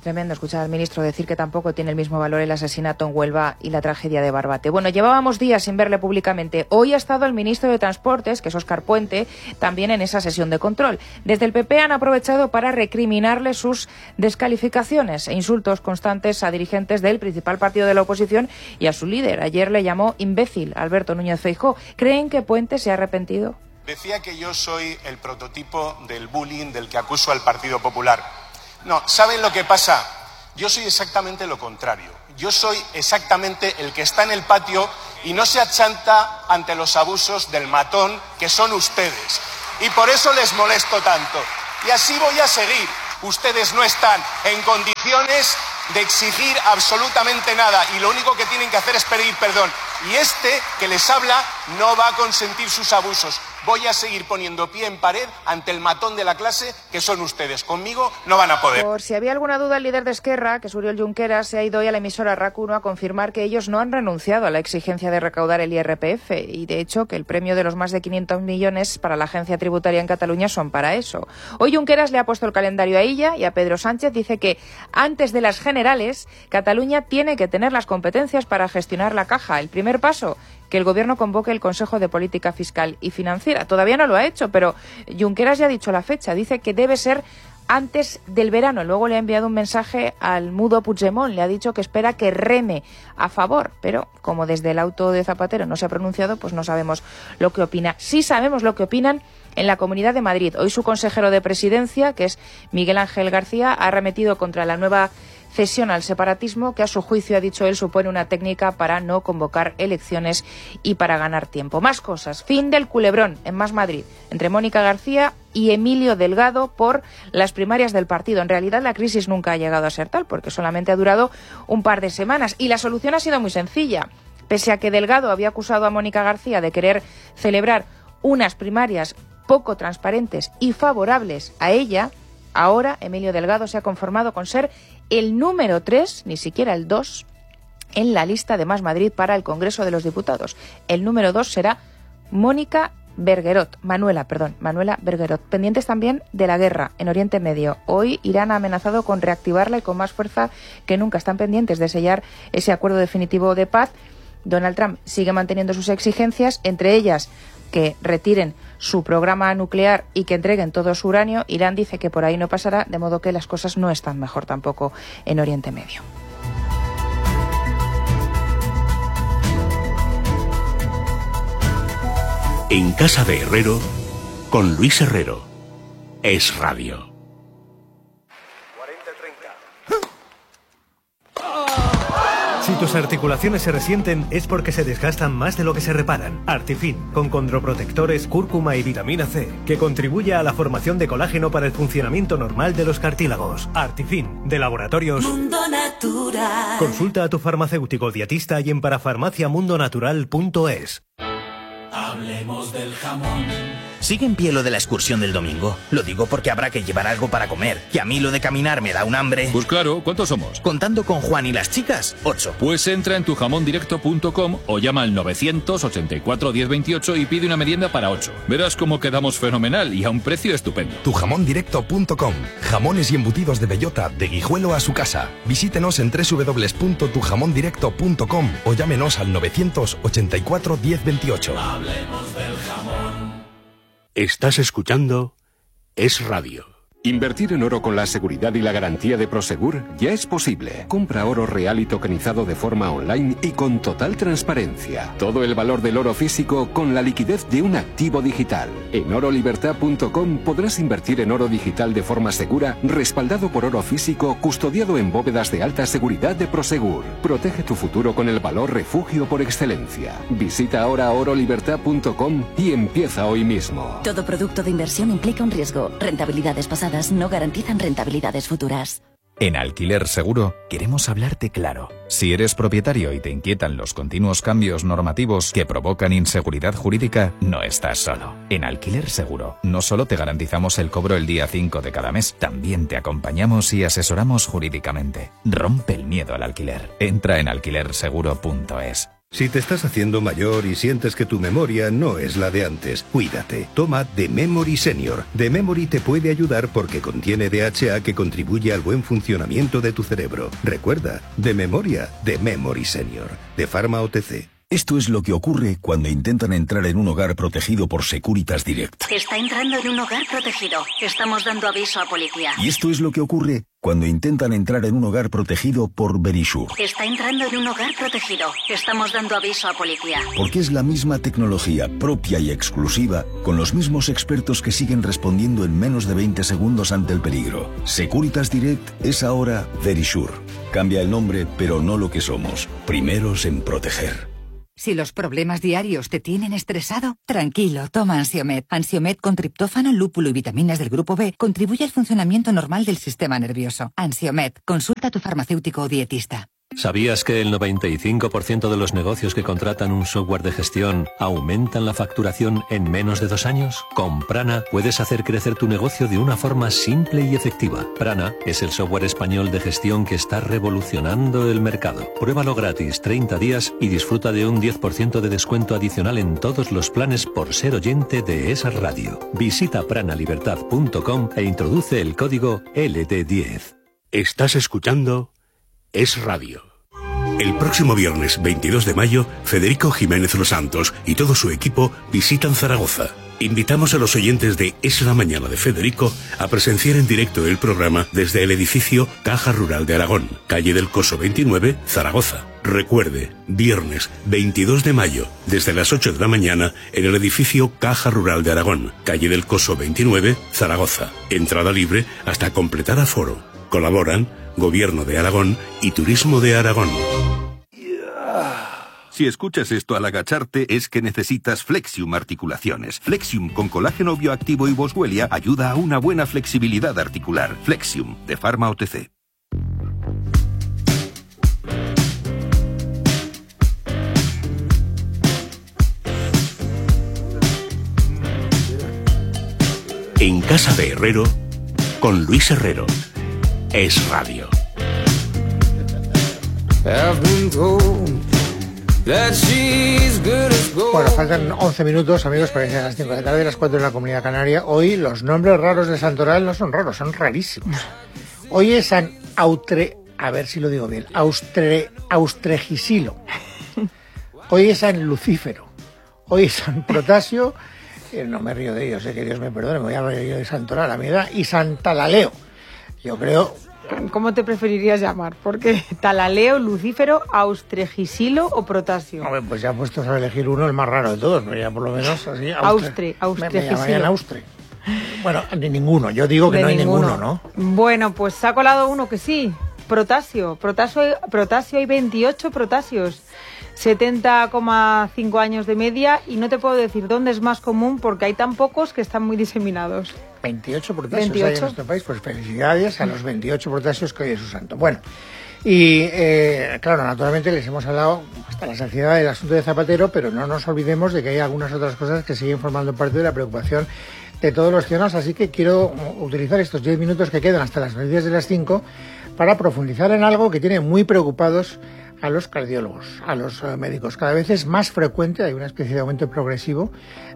[SPEAKER 9] Tremendo escuchar al ministro decir que tampoco tiene el mismo valor el asesinato en Huelva y la tragedia de Barbate. Bueno, llevábamos días sin verle públicamente. Hoy ha estado el ministro de Transportes, que es Óscar Puente, también en esa sesión de control. Desde el P P han aprovechado para recriminarle sus descalificaciones e insultos constantes a dirigentes del principal partido de la oposición y a su líder. Ayer le llamó imbécil a Alberto Núñez Feijóo. ¿Creen que Puente se ha arrepentido?
[SPEAKER 19] Decía que yo soy el prototipo del bullying del que acuso al Partido Popular. No, ¿saben lo que pasa? Yo soy exactamente lo contrario. Yo soy exactamente el que está en el patio y no se achanta ante los abusos del matón que son ustedes. Y por eso les molesto tanto. Y así voy a seguir. Ustedes no están en condiciones de exigir absolutamente nada y lo único que tienen que hacer es pedir perdón. Y este que les habla no va a consentir sus abusos. Voy a seguir poniendo pie en pared ante el matón de la clase que son ustedes. Conmigo no van a poder.
[SPEAKER 9] Por si había alguna duda, el líder de Esquerra, que es Oriol Junqueras, se ha ido hoy a la emisora RAC uno a confirmar que ellos no han renunciado a la exigencia de recaudar el I R P F y, de hecho, que el premio de los más de quinientos millones para la agencia tributaria en Cataluña son para eso. Hoy Junqueras le ha puesto el calendario a ella y a Pedro Sánchez. Dice que antes de las generales, Cataluña tiene que tener las competencias para gestionar la caja. El primer paso, que el Gobierno convoque el Consejo de Política Fiscal y Financiera. Todavía no lo ha hecho, pero Junqueras ya ha dicho la fecha. Dice que debe ser antes del verano. Luego le ha enviado un mensaje al mudo Puigdemont. Le ha dicho que espera que reme a favor. Pero como desde el auto de Zapatero no se ha pronunciado, pues no sabemos lo que opina. Sí sabemos lo que opinan en la Comunidad de Madrid. Hoy su consejero de Presidencia, que es Miguel Ángel García, ha arremetido contra la nueva cesión al separatismo, que a su juicio, ha dicho él, supone una técnica para no convocar elecciones y para ganar tiempo. Más cosas. Fin del culebrón en Más Madrid entre Mónica García y Emilio Delgado por las primarias del partido. En realidad la crisis nunca ha llegado a ser tal, porque solamente ha durado un par de semanas y la solución ha sido muy sencilla. Pese a que Delgado había acusado a Mónica García de querer celebrar unas primarias poco transparentes y favorables a ella, ahora Emilio Delgado se ha conformado con ser el número tres, ni siquiera el dos, en la lista de Más Madrid para el Congreso de los Diputados. El número dos será Mónica Bergerot, Manuela, perdón, Manuela Bergerot. Pendientes también de la guerra en Oriente Medio. Hoy Irán ha amenazado con reactivarla y con más fuerza que nunca. Están pendientes de sellar ese acuerdo definitivo de paz. Donald Trump sigue manteniendo sus exigencias, entre ellas que retiren su programa nuclear y que entreguen todo su uranio. Irán dice que por ahí no pasará, de modo que las cosas no están mejor tampoco en Oriente Medio.
[SPEAKER 20] En casa de Herrero, con Luis Herrero. Es Radio.
[SPEAKER 21] Si tus articulaciones se resienten es porque se desgastan más de lo que se reparan. Artifin, con condroprotectores, cúrcuma y vitamina C, que contribuye a la formación de colágeno para el funcionamiento normal de los cartílagos. Artifin, de Laboratorios
[SPEAKER 22] Mundo Natural.
[SPEAKER 21] Consulta a tu farmacéutico dietista y en parafarmacia mundo natural punto es.
[SPEAKER 22] Hablemos del jamón.
[SPEAKER 23] ¿Sigue en pie lo de la excursión del domingo? Lo digo porque habrá que llevar algo para comer. Que a mí lo de caminar me da un hambre.
[SPEAKER 24] Pues claro, ¿cuántos somos?
[SPEAKER 23] Contando con Juan y las chicas, ocho.
[SPEAKER 24] Pues entra en tu jamón directo punto com o llama al novecientos ochenta y cuatro diez veintiocho y pide una merienda para ocho. Verás cómo quedamos fenomenal y a un precio estupendo.
[SPEAKER 25] tu jamón directo punto com. Jamones y embutidos de bellota, de Guijuelo a su casa. Visítenos en doble u doble u doble u punto tu jamón directo punto com o llámenos al novecientos ochenta y cuatro diez veintiocho.
[SPEAKER 22] Hablemos del jamón.
[SPEAKER 20] Estás escuchando Es Radio.
[SPEAKER 26] Invertir en oro con la seguridad y la garantía de Prosegur ya es posible. Compra oro real y tokenizado de forma online y con total transparencia. Todo el valor del oro físico con la liquidez de un activo digital. En oro libertad punto com podrás invertir en oro digital de forma segura, respaldado por oro físico, custodiado en bóvedas de alta seguridad de Prosegur. Protege tu futuro con el valor refugio por excelencia. Visita ahora oro libertad punto com y empieza hoy mismo.
[SPEAKER 22] Todo producto de inversión implica un riesgo. Rentabilidades pasadas no garantizan rentabilidades futuras.
[SPEAKER 27] En Alquiler Seguro queremos hablarte claro. Si eres propietario y te inquietan los continuos cambios normativos que provocan inseguridad jurídica, no estás solo. En Alquiler Seguro no solo te garantizamos el cobro el día cinco de cada mes, también te acompañamos y asesoramos jurídicamente. Rompe el miedo al alquiler. Entra en alquiler seguro punto es.
[SPEAKER 2] Si te estás haciendo mayor y sientes que tu memoria no es la de antes, cuídate. Toma The Memory Senior. The Memory te puede ayudar porque contiene D H A que contribuye al buen funcionamiento de tu cerebro. Recuerda, de memoria, The Memory Senior. De Pharma O T C.
[SPEAKER 3] Esto es lo que ocurre cuando intentan entrar en un hogar protegido por Securitas Direct.
[SPEAKER 4] Está entrando en un hogar protegido. Estamos dando aviso a policía.
[SPEAKER 3] Y esto es lo que ocurre cuando intentan entrar en un hogar protegido por Verisure.
[SPEAKER 4] Está entrando en un hogar protegido. Estamos dando aviso a policía.
[SPEAKER 3] Porque es la misma tecnología propia y exclusiva, con los mismos expertos que siguen respondiendo en menos de veinte segundos ante el peligro. Securitas Direct es ahora Verisure. Cambia el nombre, pero no lo que somos. Primeros en proteger.
[SPEAKER 5] Si los problemas diarios te tienen estresado, tranquilo, toma Ansiomed. Ansiomed con triptófano, lúpulo y vitaminas del grupo B contribuye al funcionamiento normal del sistema nervioso. Ansiomed, consulta a tu farmacéutico o dietista.
[SPEAKER 6] ¿Sabías que el noventa y cinco por ciento de los negocios que contratan un software de gestión aumentan la facturación en menos de dos años? Con Prana puedes hacer crecer tu negocio de una forma simple y efectiva. Prana es el software español de gestión que está revolucionando el mercado. Pruébalo gratis treinta días y disfruta de un diez por ciento de descuento adicional en todos los planes por ser oyente de esa radio. Visita pranalibertad punto com e introduce el código L D diez.
[SPEAKER 20] Estás escuchando Es Radio. El próximo viernes veintidós de mayo, Federico Jiménez Los Santos y todo su equipo visitan Zaragoza. Invitamos a los oyentes de Es la Mañana de Federico a presenciar en directo el programa desde el edificio Caja Rural de Aragón, calle del Coso veintinueve, Zaragoza. Recuerde, viernes veintidós de mayo, desde las ocho de la mañana, en el edificio Caja Rural de Aragón, calle del Coso veintinueve, Zaragoza. Entrada libre hasta completar aforo. Colaboran Gobierno de Aragón y Turismo de Aragón.
[SPEAKER 27] Si escuchas esto al agacharte es que necesitas Flexium Articulaciones. Flexium con colágeno bioactivo y boswellia ayuda a una buena flexibilidad articular. Flexium, de Pharma O T C.
[SPEAKER 20] En Casa de Herrero, con Luis Herrero. Es Radio.
[SPEAKER 1] Bueno, faltan once minutos, amigos, para que sean las cinco de la tarde, las cuatro en la Comunidad Canaria. Hoy los nombres raros de Santoral no son raros, son rarísimos. Hoy es San Autre... A ver si lo digo bien. Austre, Austregisilo. Hoy es San Lucífero. Hoy es San Protasio. Eh, no me río de ellos, eh, que Dios me perdone, me voy a reír yo de Santoral a mi edad. Y San Talaleo. Yo creo...
[SPEAKER 13] ¿Cómo te preferirías llamar? Porque Talaleo, Lucífero, Austregisilo o Protasio.
[SPEAKER 1] Hombre, pues ya puestos a elegir uno, el más raro de todos, pero ya por lo menos así...
[SPEAKER 13] Austre, Austre,
[SPEAKER 1] me, me llamarían Austre. Bueno, ni ninguno, yo digo que de no hay ninguno. ninguno, ¿no?
[SPEAKER 13] Bueno, pues se ha colado uno que sí, Protasio. Protasio, Protasio hay veintiocho Protasios. setenta coma cinco años de media y no te puedo decir dónde es más común porque hay tan pocos que están muy diseminados.
[SPEAKER 1] veintiocho protasios veintiocho hay en nuestro país, pues felicidades a los veintiocho protasios que hoy es su santo. Bueno, y eh, claro, naturalmente les hemos hablado hasta la saciedad del asunto de Zapatero, pero no nos olvidemos de que hay algunas otras cosas que siguen formando parte de la preocupación de todos los ciudadanos, así que quiero utilizar estos diez minutos que quedan hasta las noticias de las cinco para profundizar en algo que tiene muy preocupados a los cardiólogos, a los médicos. Cada vez es más frecuente, hay una especie de aumento progresivo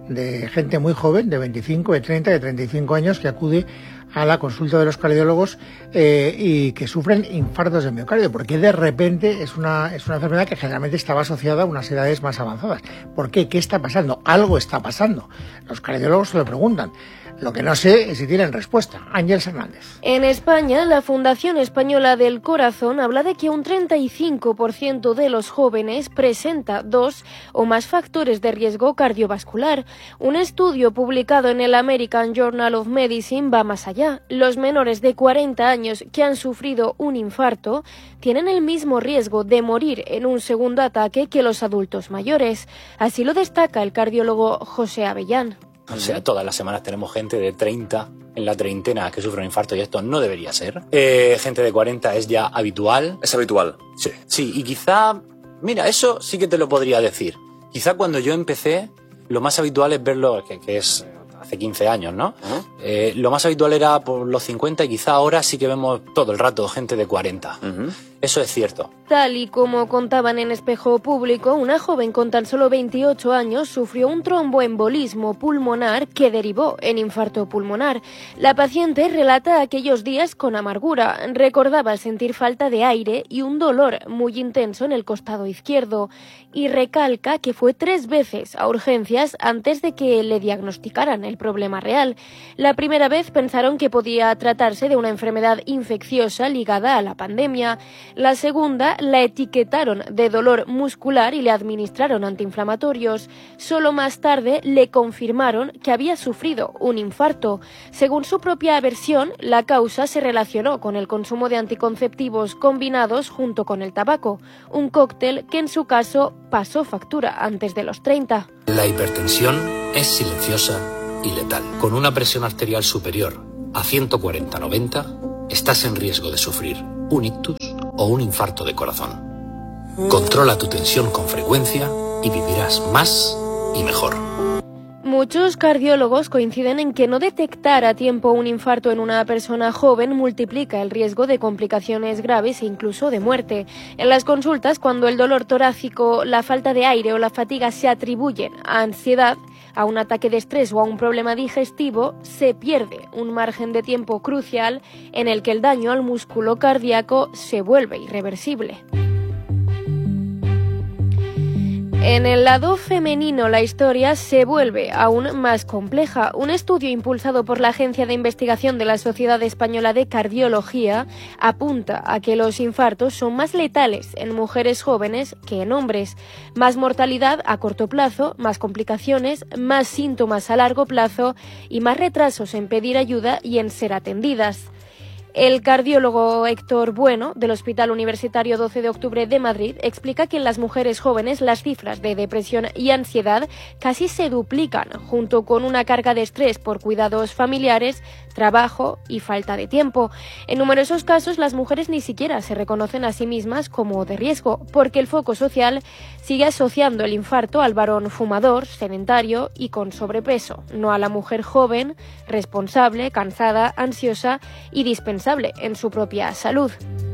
[SPEAKER 1] de gente muy joven, de veinticinco, de treinta, de treinta y cinco años, que acude a la consulta de los cardiólogos eh, y que sufren infartos de miocardio, porque de repente es una, es una enfermedad que generalmente estaba asociada a unas edades más avanzadas. ¿Por qué? ¿Qué está pasando? Algo está pasando. Los cardiólogos se lo preguntan. Lo que no sé es si tienen respuesta. Ángel Hernández.
[SPEAKER 7] En España, la Fundación Española del Corazón habla de que un treinta y cinco por ciento de los jóvenes presenta dos o más factores de riesgo cardiovascular. Un estudio publicado en el American Journal of Medicine va más allá. Los menores de cuarenta años que han sufrido un infarto tienen el mismo riesgo de morir en un segundo ataque que los adultos mayores. Así lo destaca el cardiólogo José Avellán.
[SPEAKER 8] O sea, todas las semanas tenemos gente de treinta en la treintena que sufre un infarto y esto no debería ser. Eh, gente de cuarenta es ya habitual.
[SPEAKER 16] ¿Es habitual?
[SPEAKER 8] Sí. Sí, y quizá... Mira, eso sí que te lo podría decir. Quizá cuando yo empecé, lo más habitual es verlo, que, que es hace quince años, ¿no? ¿Eh? Eh, lo más habitual era por los cincuenta y quizá ahora sí que vemos todo el rato gente de cuarenta. Uh-huh. Eso es cierto.
[SPEAKER 7] Tal y como contaban en Espejo Público, una joven con tan solo veintiocho años sufrió un tromboembolismo pulmonar que derivó en infarto pulmonar. La paciente relata aquellos días con amargura. Recordaba sentir falta de aire y un dolor muy intenso en el costado izquierdo. Y recalca que fue tres veces a urgencias antes de que le diagnosticaran el problema real. La primera vez pensaron que podía tratarse de una enfermedad infecciosa ligada a la pandemia. La segunda la etiquetaron de dolor muscular y le administraron antiinflamatorios. Solo más tarde le confirmaron que había sufrido un infarto. Según su propia versión, la causa se relacionó con el consumo de anticonceptivos combinados junto con el tabaco, un cóctel que en su caso pasó factura antes de los treinta.
[SPEAKER 10] La hipertensión es silenciosa y letal. Con una presión arterial superior a ciento cuarenta sobre noventa, estás en riesgo de sufrir un ictus o un infarto de corazón. Controla tu tensión con frecuencia y vivirás más y mejor.
[SPEAKER 7] Muchos cardiólogos coinciden en que no detectar a tiempo un infarto en una persona joven multiplica el riesgo de complicaciones graves e incluso de muerte. En las consultas, cuando el dolor torácico, la falta de aire o la fatiga se atribuyen a ansiedad, a un ataque de estrés o a un problema digestivo, se pierde un margen de tiempo crucial en el que el daño al músculo cardíaco se vuelve irreversible. En el lado femenino, la historia se vuelve aún más compleja. Un estudio impulsado por la Agencia de Investigación de la Sociedad Española de Cardiología apunta a que los infartos son más letales en mujeres jóvenes que en hombres. Más mortalidad a corto plazo, más complicaciones, más síntomas a largo plazo y más retrasos en pedir ayuda y en ser atendidas. El cardiólogo Héctor Bueno, del Hospital Universitario doce de octubre de Madrid, explica que en las mujeres jóvenes las cifras de depresión y ansiedad casi se duplican, junto con una carga de estrés por cuidados familiares, trabajo y falta de tiempo. En numerosos casos, las mujeres ni siquiera se reconocen a sí mismas como de riesgo, porque el foco social sigue asociando el infarto al varón fumador, sedentario y con sobrepeso, no a la mujer joven, responsable, cansada, ansiosa y dispensable en su propia salud.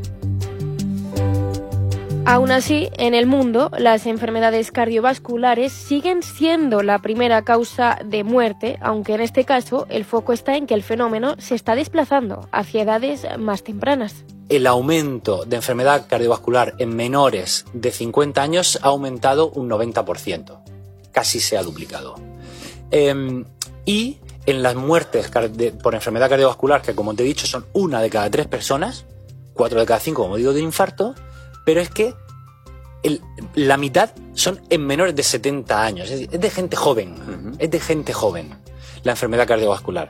[SPEAKER 7] Aún así, en el mundo, las enfermedades cardiovasculares siguen siendo la primera causa de muerte, aunque en este caso el foco está en que el fenómeno se está desplazando hacia edades más tempranas.
[SPEAKER 8] El aumento de enfermedad cardiovascular en menores de cincuenta años ha aumentado un noventa por ciento, casi se ha duplicado. Eh, y en las muertes por enfermedad cardiovascular, que como te he dicho son una de cada tres personas, cuatro de cada cinco, como digo, de infarto, pero es que el, la mitad son en menores de setenta años, es, es de gente joven, uh-huh. es de gente joven la enfermedad cardiovascular.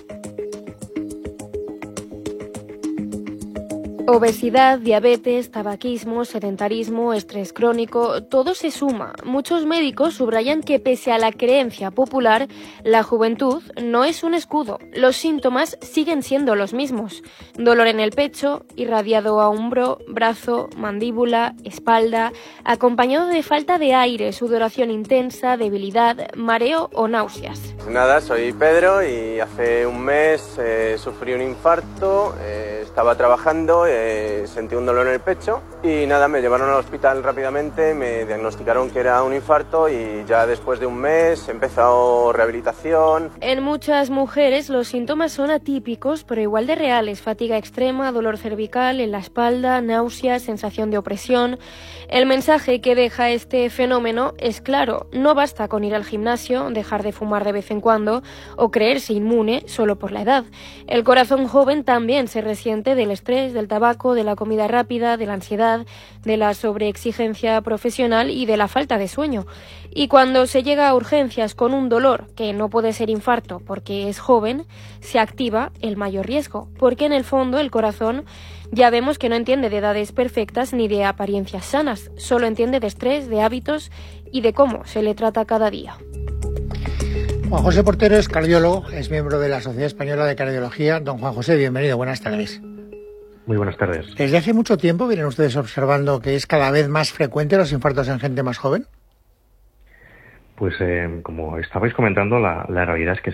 [SPEAKER 7] Obesidad, diabetes, tabaquismo, sedentarismo, estrés crónico, todo se suma. Muchos médicos subrayan que pese a la creencia popular, la juventud no es un escudo. Los síntomas siguen siendo los mismos. Dolor en el pecho, irradiado a hombro, brazo, mandíbula, espalda, acompañado de falta de aire, sudoración intensa, debilidad, mareo o náuseas.
[SPEAKER 11] Nada, soy Pedro y hace un mes eh, sufrí un infarto, eh, estaba trabajando, eh, sentí un dolor en el pecho y nada, me llevaron al hospital rápidamente, me diagnosticaron que era un infarto y ya después de un mes he empezado rehabilitación.
[SPEAKER 7] En muchas mujeres los síntomas son atípicos pero igual de reales: fatiga extrema, dolor cervical en la espalda, náuseas, sensación de opresión. El mensaje que deja este fenómeno es claro: no basta con ir al gimnasio, dejar de fumar de vez en cuando o creerse inmune solo por la edad. El corazón joven también se resiente del estrés, del tabaco, de la comida rápida, de la ansiedad, de la sobreexigencia profesional y de la falta de sueño. Y cuando se llega a urgencias con un dolor que no puede ser infarto porque es joven, se activa el mayor riesgo, porque en el fondo el corazón ya vemos que no entiende de edades perfectas ni de apariencias sanas, solo entiende de estrés, de hábitos y de cómo se le trata cada día.
[SPEAKER 1] Juan José Portero es cardiólogo, es miembro de la Sociedad Española de Cardiología. Don Juan José, bienvenido, buenas tardes.
[SPEAKER 12] Muy buenas tardes.
[SPEAKER 1] ¿Desde hace mucho tiempo vienen ustedes observando que es cada vez más frecuente los infartos en gente más joven?
[SPEAKER 12] Pues eh, como estabais comentando, la, la realidad es que sí.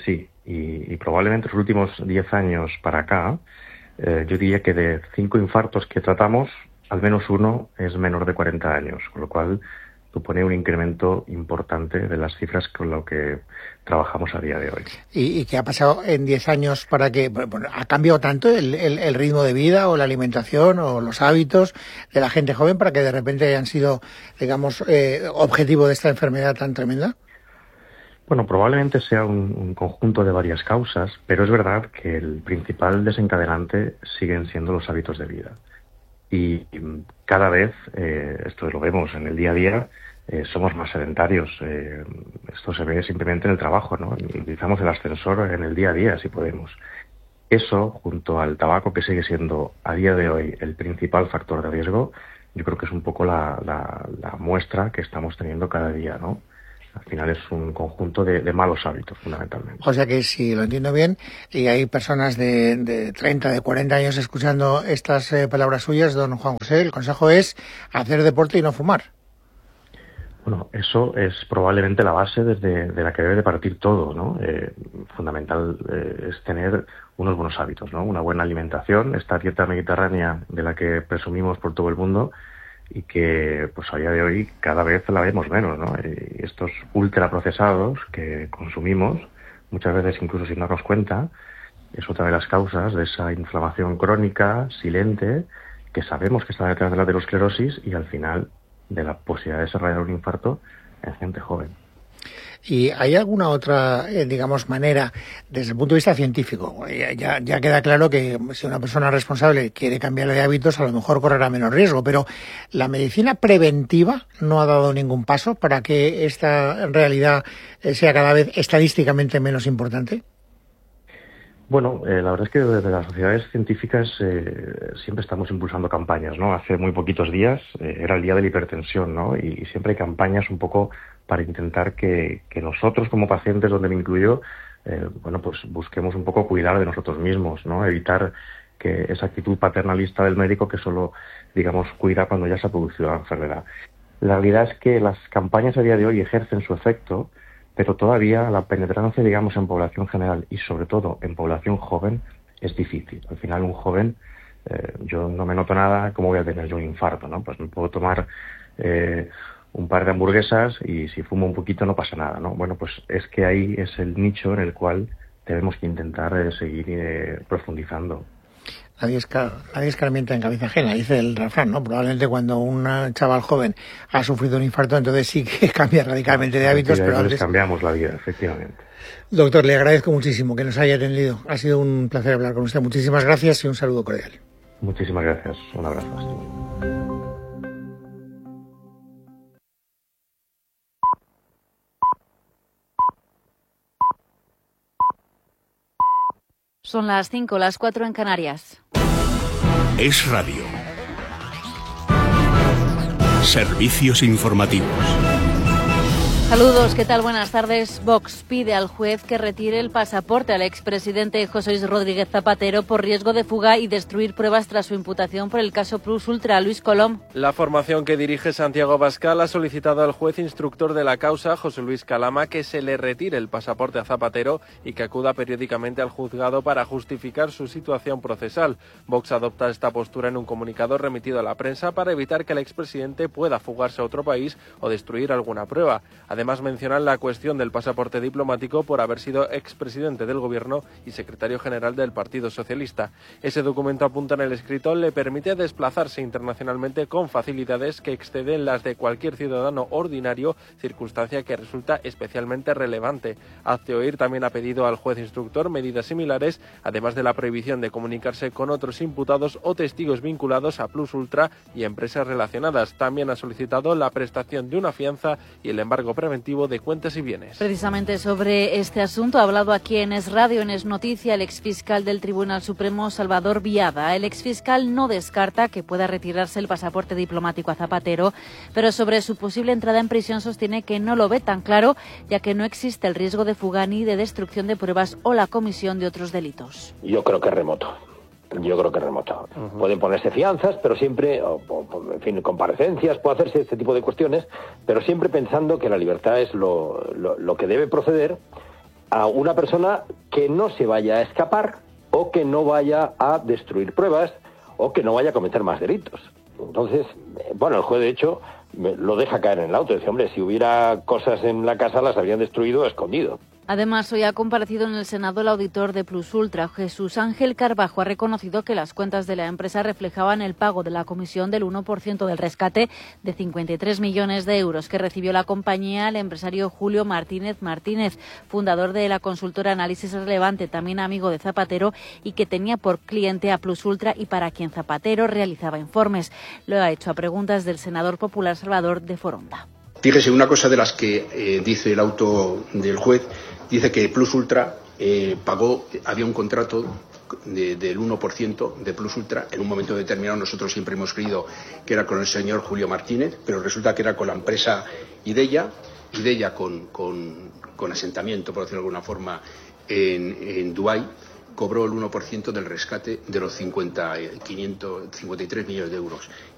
[SPEAKER 9] Y, y probablemente los últimos diez años para acá, eh, yo diría que de cinco infartos que tratamos, al menos uno es menor de cuarenta años, con lo cual supone un incremento importante de las cifras con lo que trabajamos a día de hoy.
[SPEAKER 1] ¿Y, y qué ha pasado en diez años para que bueno, ha cambiado tanto el, el, el ritmo de vida o la alimentación o los hábitos de la gente joven para que de repente hayan sido, digamos, eh, objetivo de esta enfermedad tan tremenda?
[SPEAKER 9] Bueno, probablemente sea un, un conjunto de varias causas, pero es verdad que el principal desencadenante siguen siendo los hábitos de vida. Y cada vez, eh, esto lo vemos en el día a día, eh, somos más sedentarios. Eh, esto se ve simplemente en el trabajo, ¿no? Utilizamos el ascensor en el día a día, si podemos. Eso, junto al tabaco, que sigue siendo a día de hoy el principal factor de riesgo, yo creo que es un poco la, la, la muestra que estamos teniendo cada día, ¿no? Al final es un conjunto de, de malos hábitos, fundamentalmente.
[SPEAKER 1] O sea que, si lo entiendo bien, y hay personas de, de treinta, de cuarenta años escuchando estas eh, palabras suyas, don Juan José, el consejo es hacer deporte y no fumar.
[SPEAKER 9] Bueno, eso es probablemente la base desde de la que debe de partir todo, ¿no? Eh, fundamental eh, es tener unos buenos hábitos, ¿no? Una buena alimentación, esta dieta mediterránea de la que presumimos por todo el mundo, y que pues a día de hoy cada vez la vemos menos, ¿no? Y estos ultraprocesados que consumimos, muchas veces incluso sin darnos cuenta, es otra de las causas de esa inflamación crónica, silente, que sabemos que está detrás de la aterosclerosis y al final de la posibilidad de desarrollar un infarto en gente joven.
[SPEAKER 1] ¿Y hay alguna otra, eh, digamos, manera, desde el punto de vista científico? Ya, ya queda claro que si una persona responsable quiere cambiar de hábitos, a lo mejor correrá menos riesgo, pero ¿la medicina preventiva no ha dado ningún paso para que esta en realidad sea cada vez estadísticamente menos importante?
[SPEAKER 9] Bueno, eh, la verdad es que desde las sociedades científicas eh, siempre estamos impulsando campañas, ¿no? Hace muy poquitos días eh, era el día de la hipertensión, ¿no? Y, y siempre hay campañas un poco para intentar que, que nosotros como pacientes, donde me incluyo, eh, bueno, pues busquemos un poco cuidar de nosotros mismos, ¿no? Evitar que esa actitud paternalista del médico que solo, digamos, cuida cuando ya se ha producido la enfermedad. La realidad es que las campañas a día de hoy ejercen su efecto, pero todavía la penetrancia, digamos, en población general y sobre todo en población joven es difícil. Al final un joven, eh, yo no me noto nada, ¿cómo voy a tener yo un infarto, no? Pues me puedo tomar eh, un par de hamburguesas y si fumo un poquito no pasa nada, ¿no? Bueno, pues es que ahí es el nicho en el cual tenemos que intentar eh, seguir eh, profundizando.
[SPEAKER 1] Nadie, esca, nadie escarmienta en cabeza ajena, dice el refrán, ¿no? Probablemente cuando un chaval joven ha sufrido un infarto, entonces sí que cambia radicalmente de hábitos, pero antes
[SPEAKER 9] cambiamos la vida, efectivamente.
[SPEAKER 1] Doctor, le agradezco muchísimo que nos haya atendido. Ha sido un placer hablar con usted. Muchísimas gracias y un saludo cordial.
[SPEAKER 9] Muchísimas gracias. Un abrazo.
[SPEAKER 12] Son las cinco, las cuatro en Canarias.
[SPEAKER 20] Es Radio. Servicios informativos.
[SPEAKER 12] Saludos, ¿qué tal? Buenas tardes. Vox pide al juez que retire el pasaporte al expresidente José Luis Rodríguez Zapatero por riesgo de fuga y destruir pruebas tras su imputación por el caso Plus Ultra. Luis Colom.
[SPEAKER 14] La formación que dirige Santiago Abascal ha solicitado al juez instructor de la causa, José Luis Calama, que se le retire el pasaporte a Zapatero y que acuda periódicamente al juzgado para justificar su situación procesal. Vox adopta esta postura en un comunicado remitido a la prensa para evitar que el expresidente pueda fugarse a otro país o destruir alguna prueba. Además, mencionan la cuestión del pasaporte diplomático por haber sido expresidente del Gobierno y secretario general del Partido Socialista. Ese documento, apunta en el escrito, le permite desplazarse internacionalmente con facilidades que exceden las de cualquier ciudadano ordinario, circunstancia que resulta especialmente relevante. Hazte Oír también ha pedido al juez instructor medidas similares, además de la prohibición de comunicarse con otros imputados o testigos vinculados a Plus Ultra y empresas relacionadas. También ha solicitado la prestación de una fianza y el embargo preventivo de cuentas y bienes.
[SPEAKER 12] Precisamente sobre este asunto ha hablado aquí en Es Radio, en Es Noticia, el exfiscal del Tribunal Supremo, Salvador Biada. El exfiscal no descarta que pueda retirarse el pasaporte diplomático a Zapatero, pero sobre su posible entrada en prisión sostiene que no lo ve tan claro, ya que no existe el riesgo de fuga ni de destrucción de pruebas o la comisión de otros delitos.
[SPEAKER 15] Yo creo que es remoto. Yo creo que es remoto. Uh-huh. Pueden ponerse fianzas, pero siempre, o, o, en fin, comparecencias, puede hacerse este tipo de cuestiones, pero siempre pensando que la libertad es lo, lo, lo que debe proceder a una persona que no se vaya a escapar o que no vaya a destruir pruebas o que no vaya a cometer más delitos. Entonces, bueno, el juez de hecho lo deja caer en el auto. Dice, hombre, si hubiera cosas en la casa las habrían destruido o escondido.
[SPEAKER 12] Además, hoy ha comparecido en el Senado el auditor de Plus Ultra. Jesús Ángel Carbajo ha reconocido que las cuentas de la empresa reflejaban el pago de la comisión del uno por ciento del rescate de cincuenta y tres millones de euros que recibió la compañía al empresario Julio Martínez Martínez, fundador de la consultora Análisis Relevante, también amigo de Zapatero, y que tenía por cliente a Plus Ultra y para quien Zapatero realizaba informes. Lo ha hecho a preguntas del senador popular Salvador de Foronda.
[SPEAKER 17] Fíjese, una cosa de las que eh, dice el auto del juez, dice que Plus Ultra eh, pagó, había un contrato de, del uno por ciento de Plus Ultra. En un momento determinado nosotros siempre hemos creído que era con el señor Julio Martínez, pero resulta que era con la empresa Idella, Idella con, con, con asentamiento, por decirlo de alguna forma, en, en Dubái, cobró el uno por ciento del rescate de los cincuenta, quinientos cincuenta y tres millones de euros.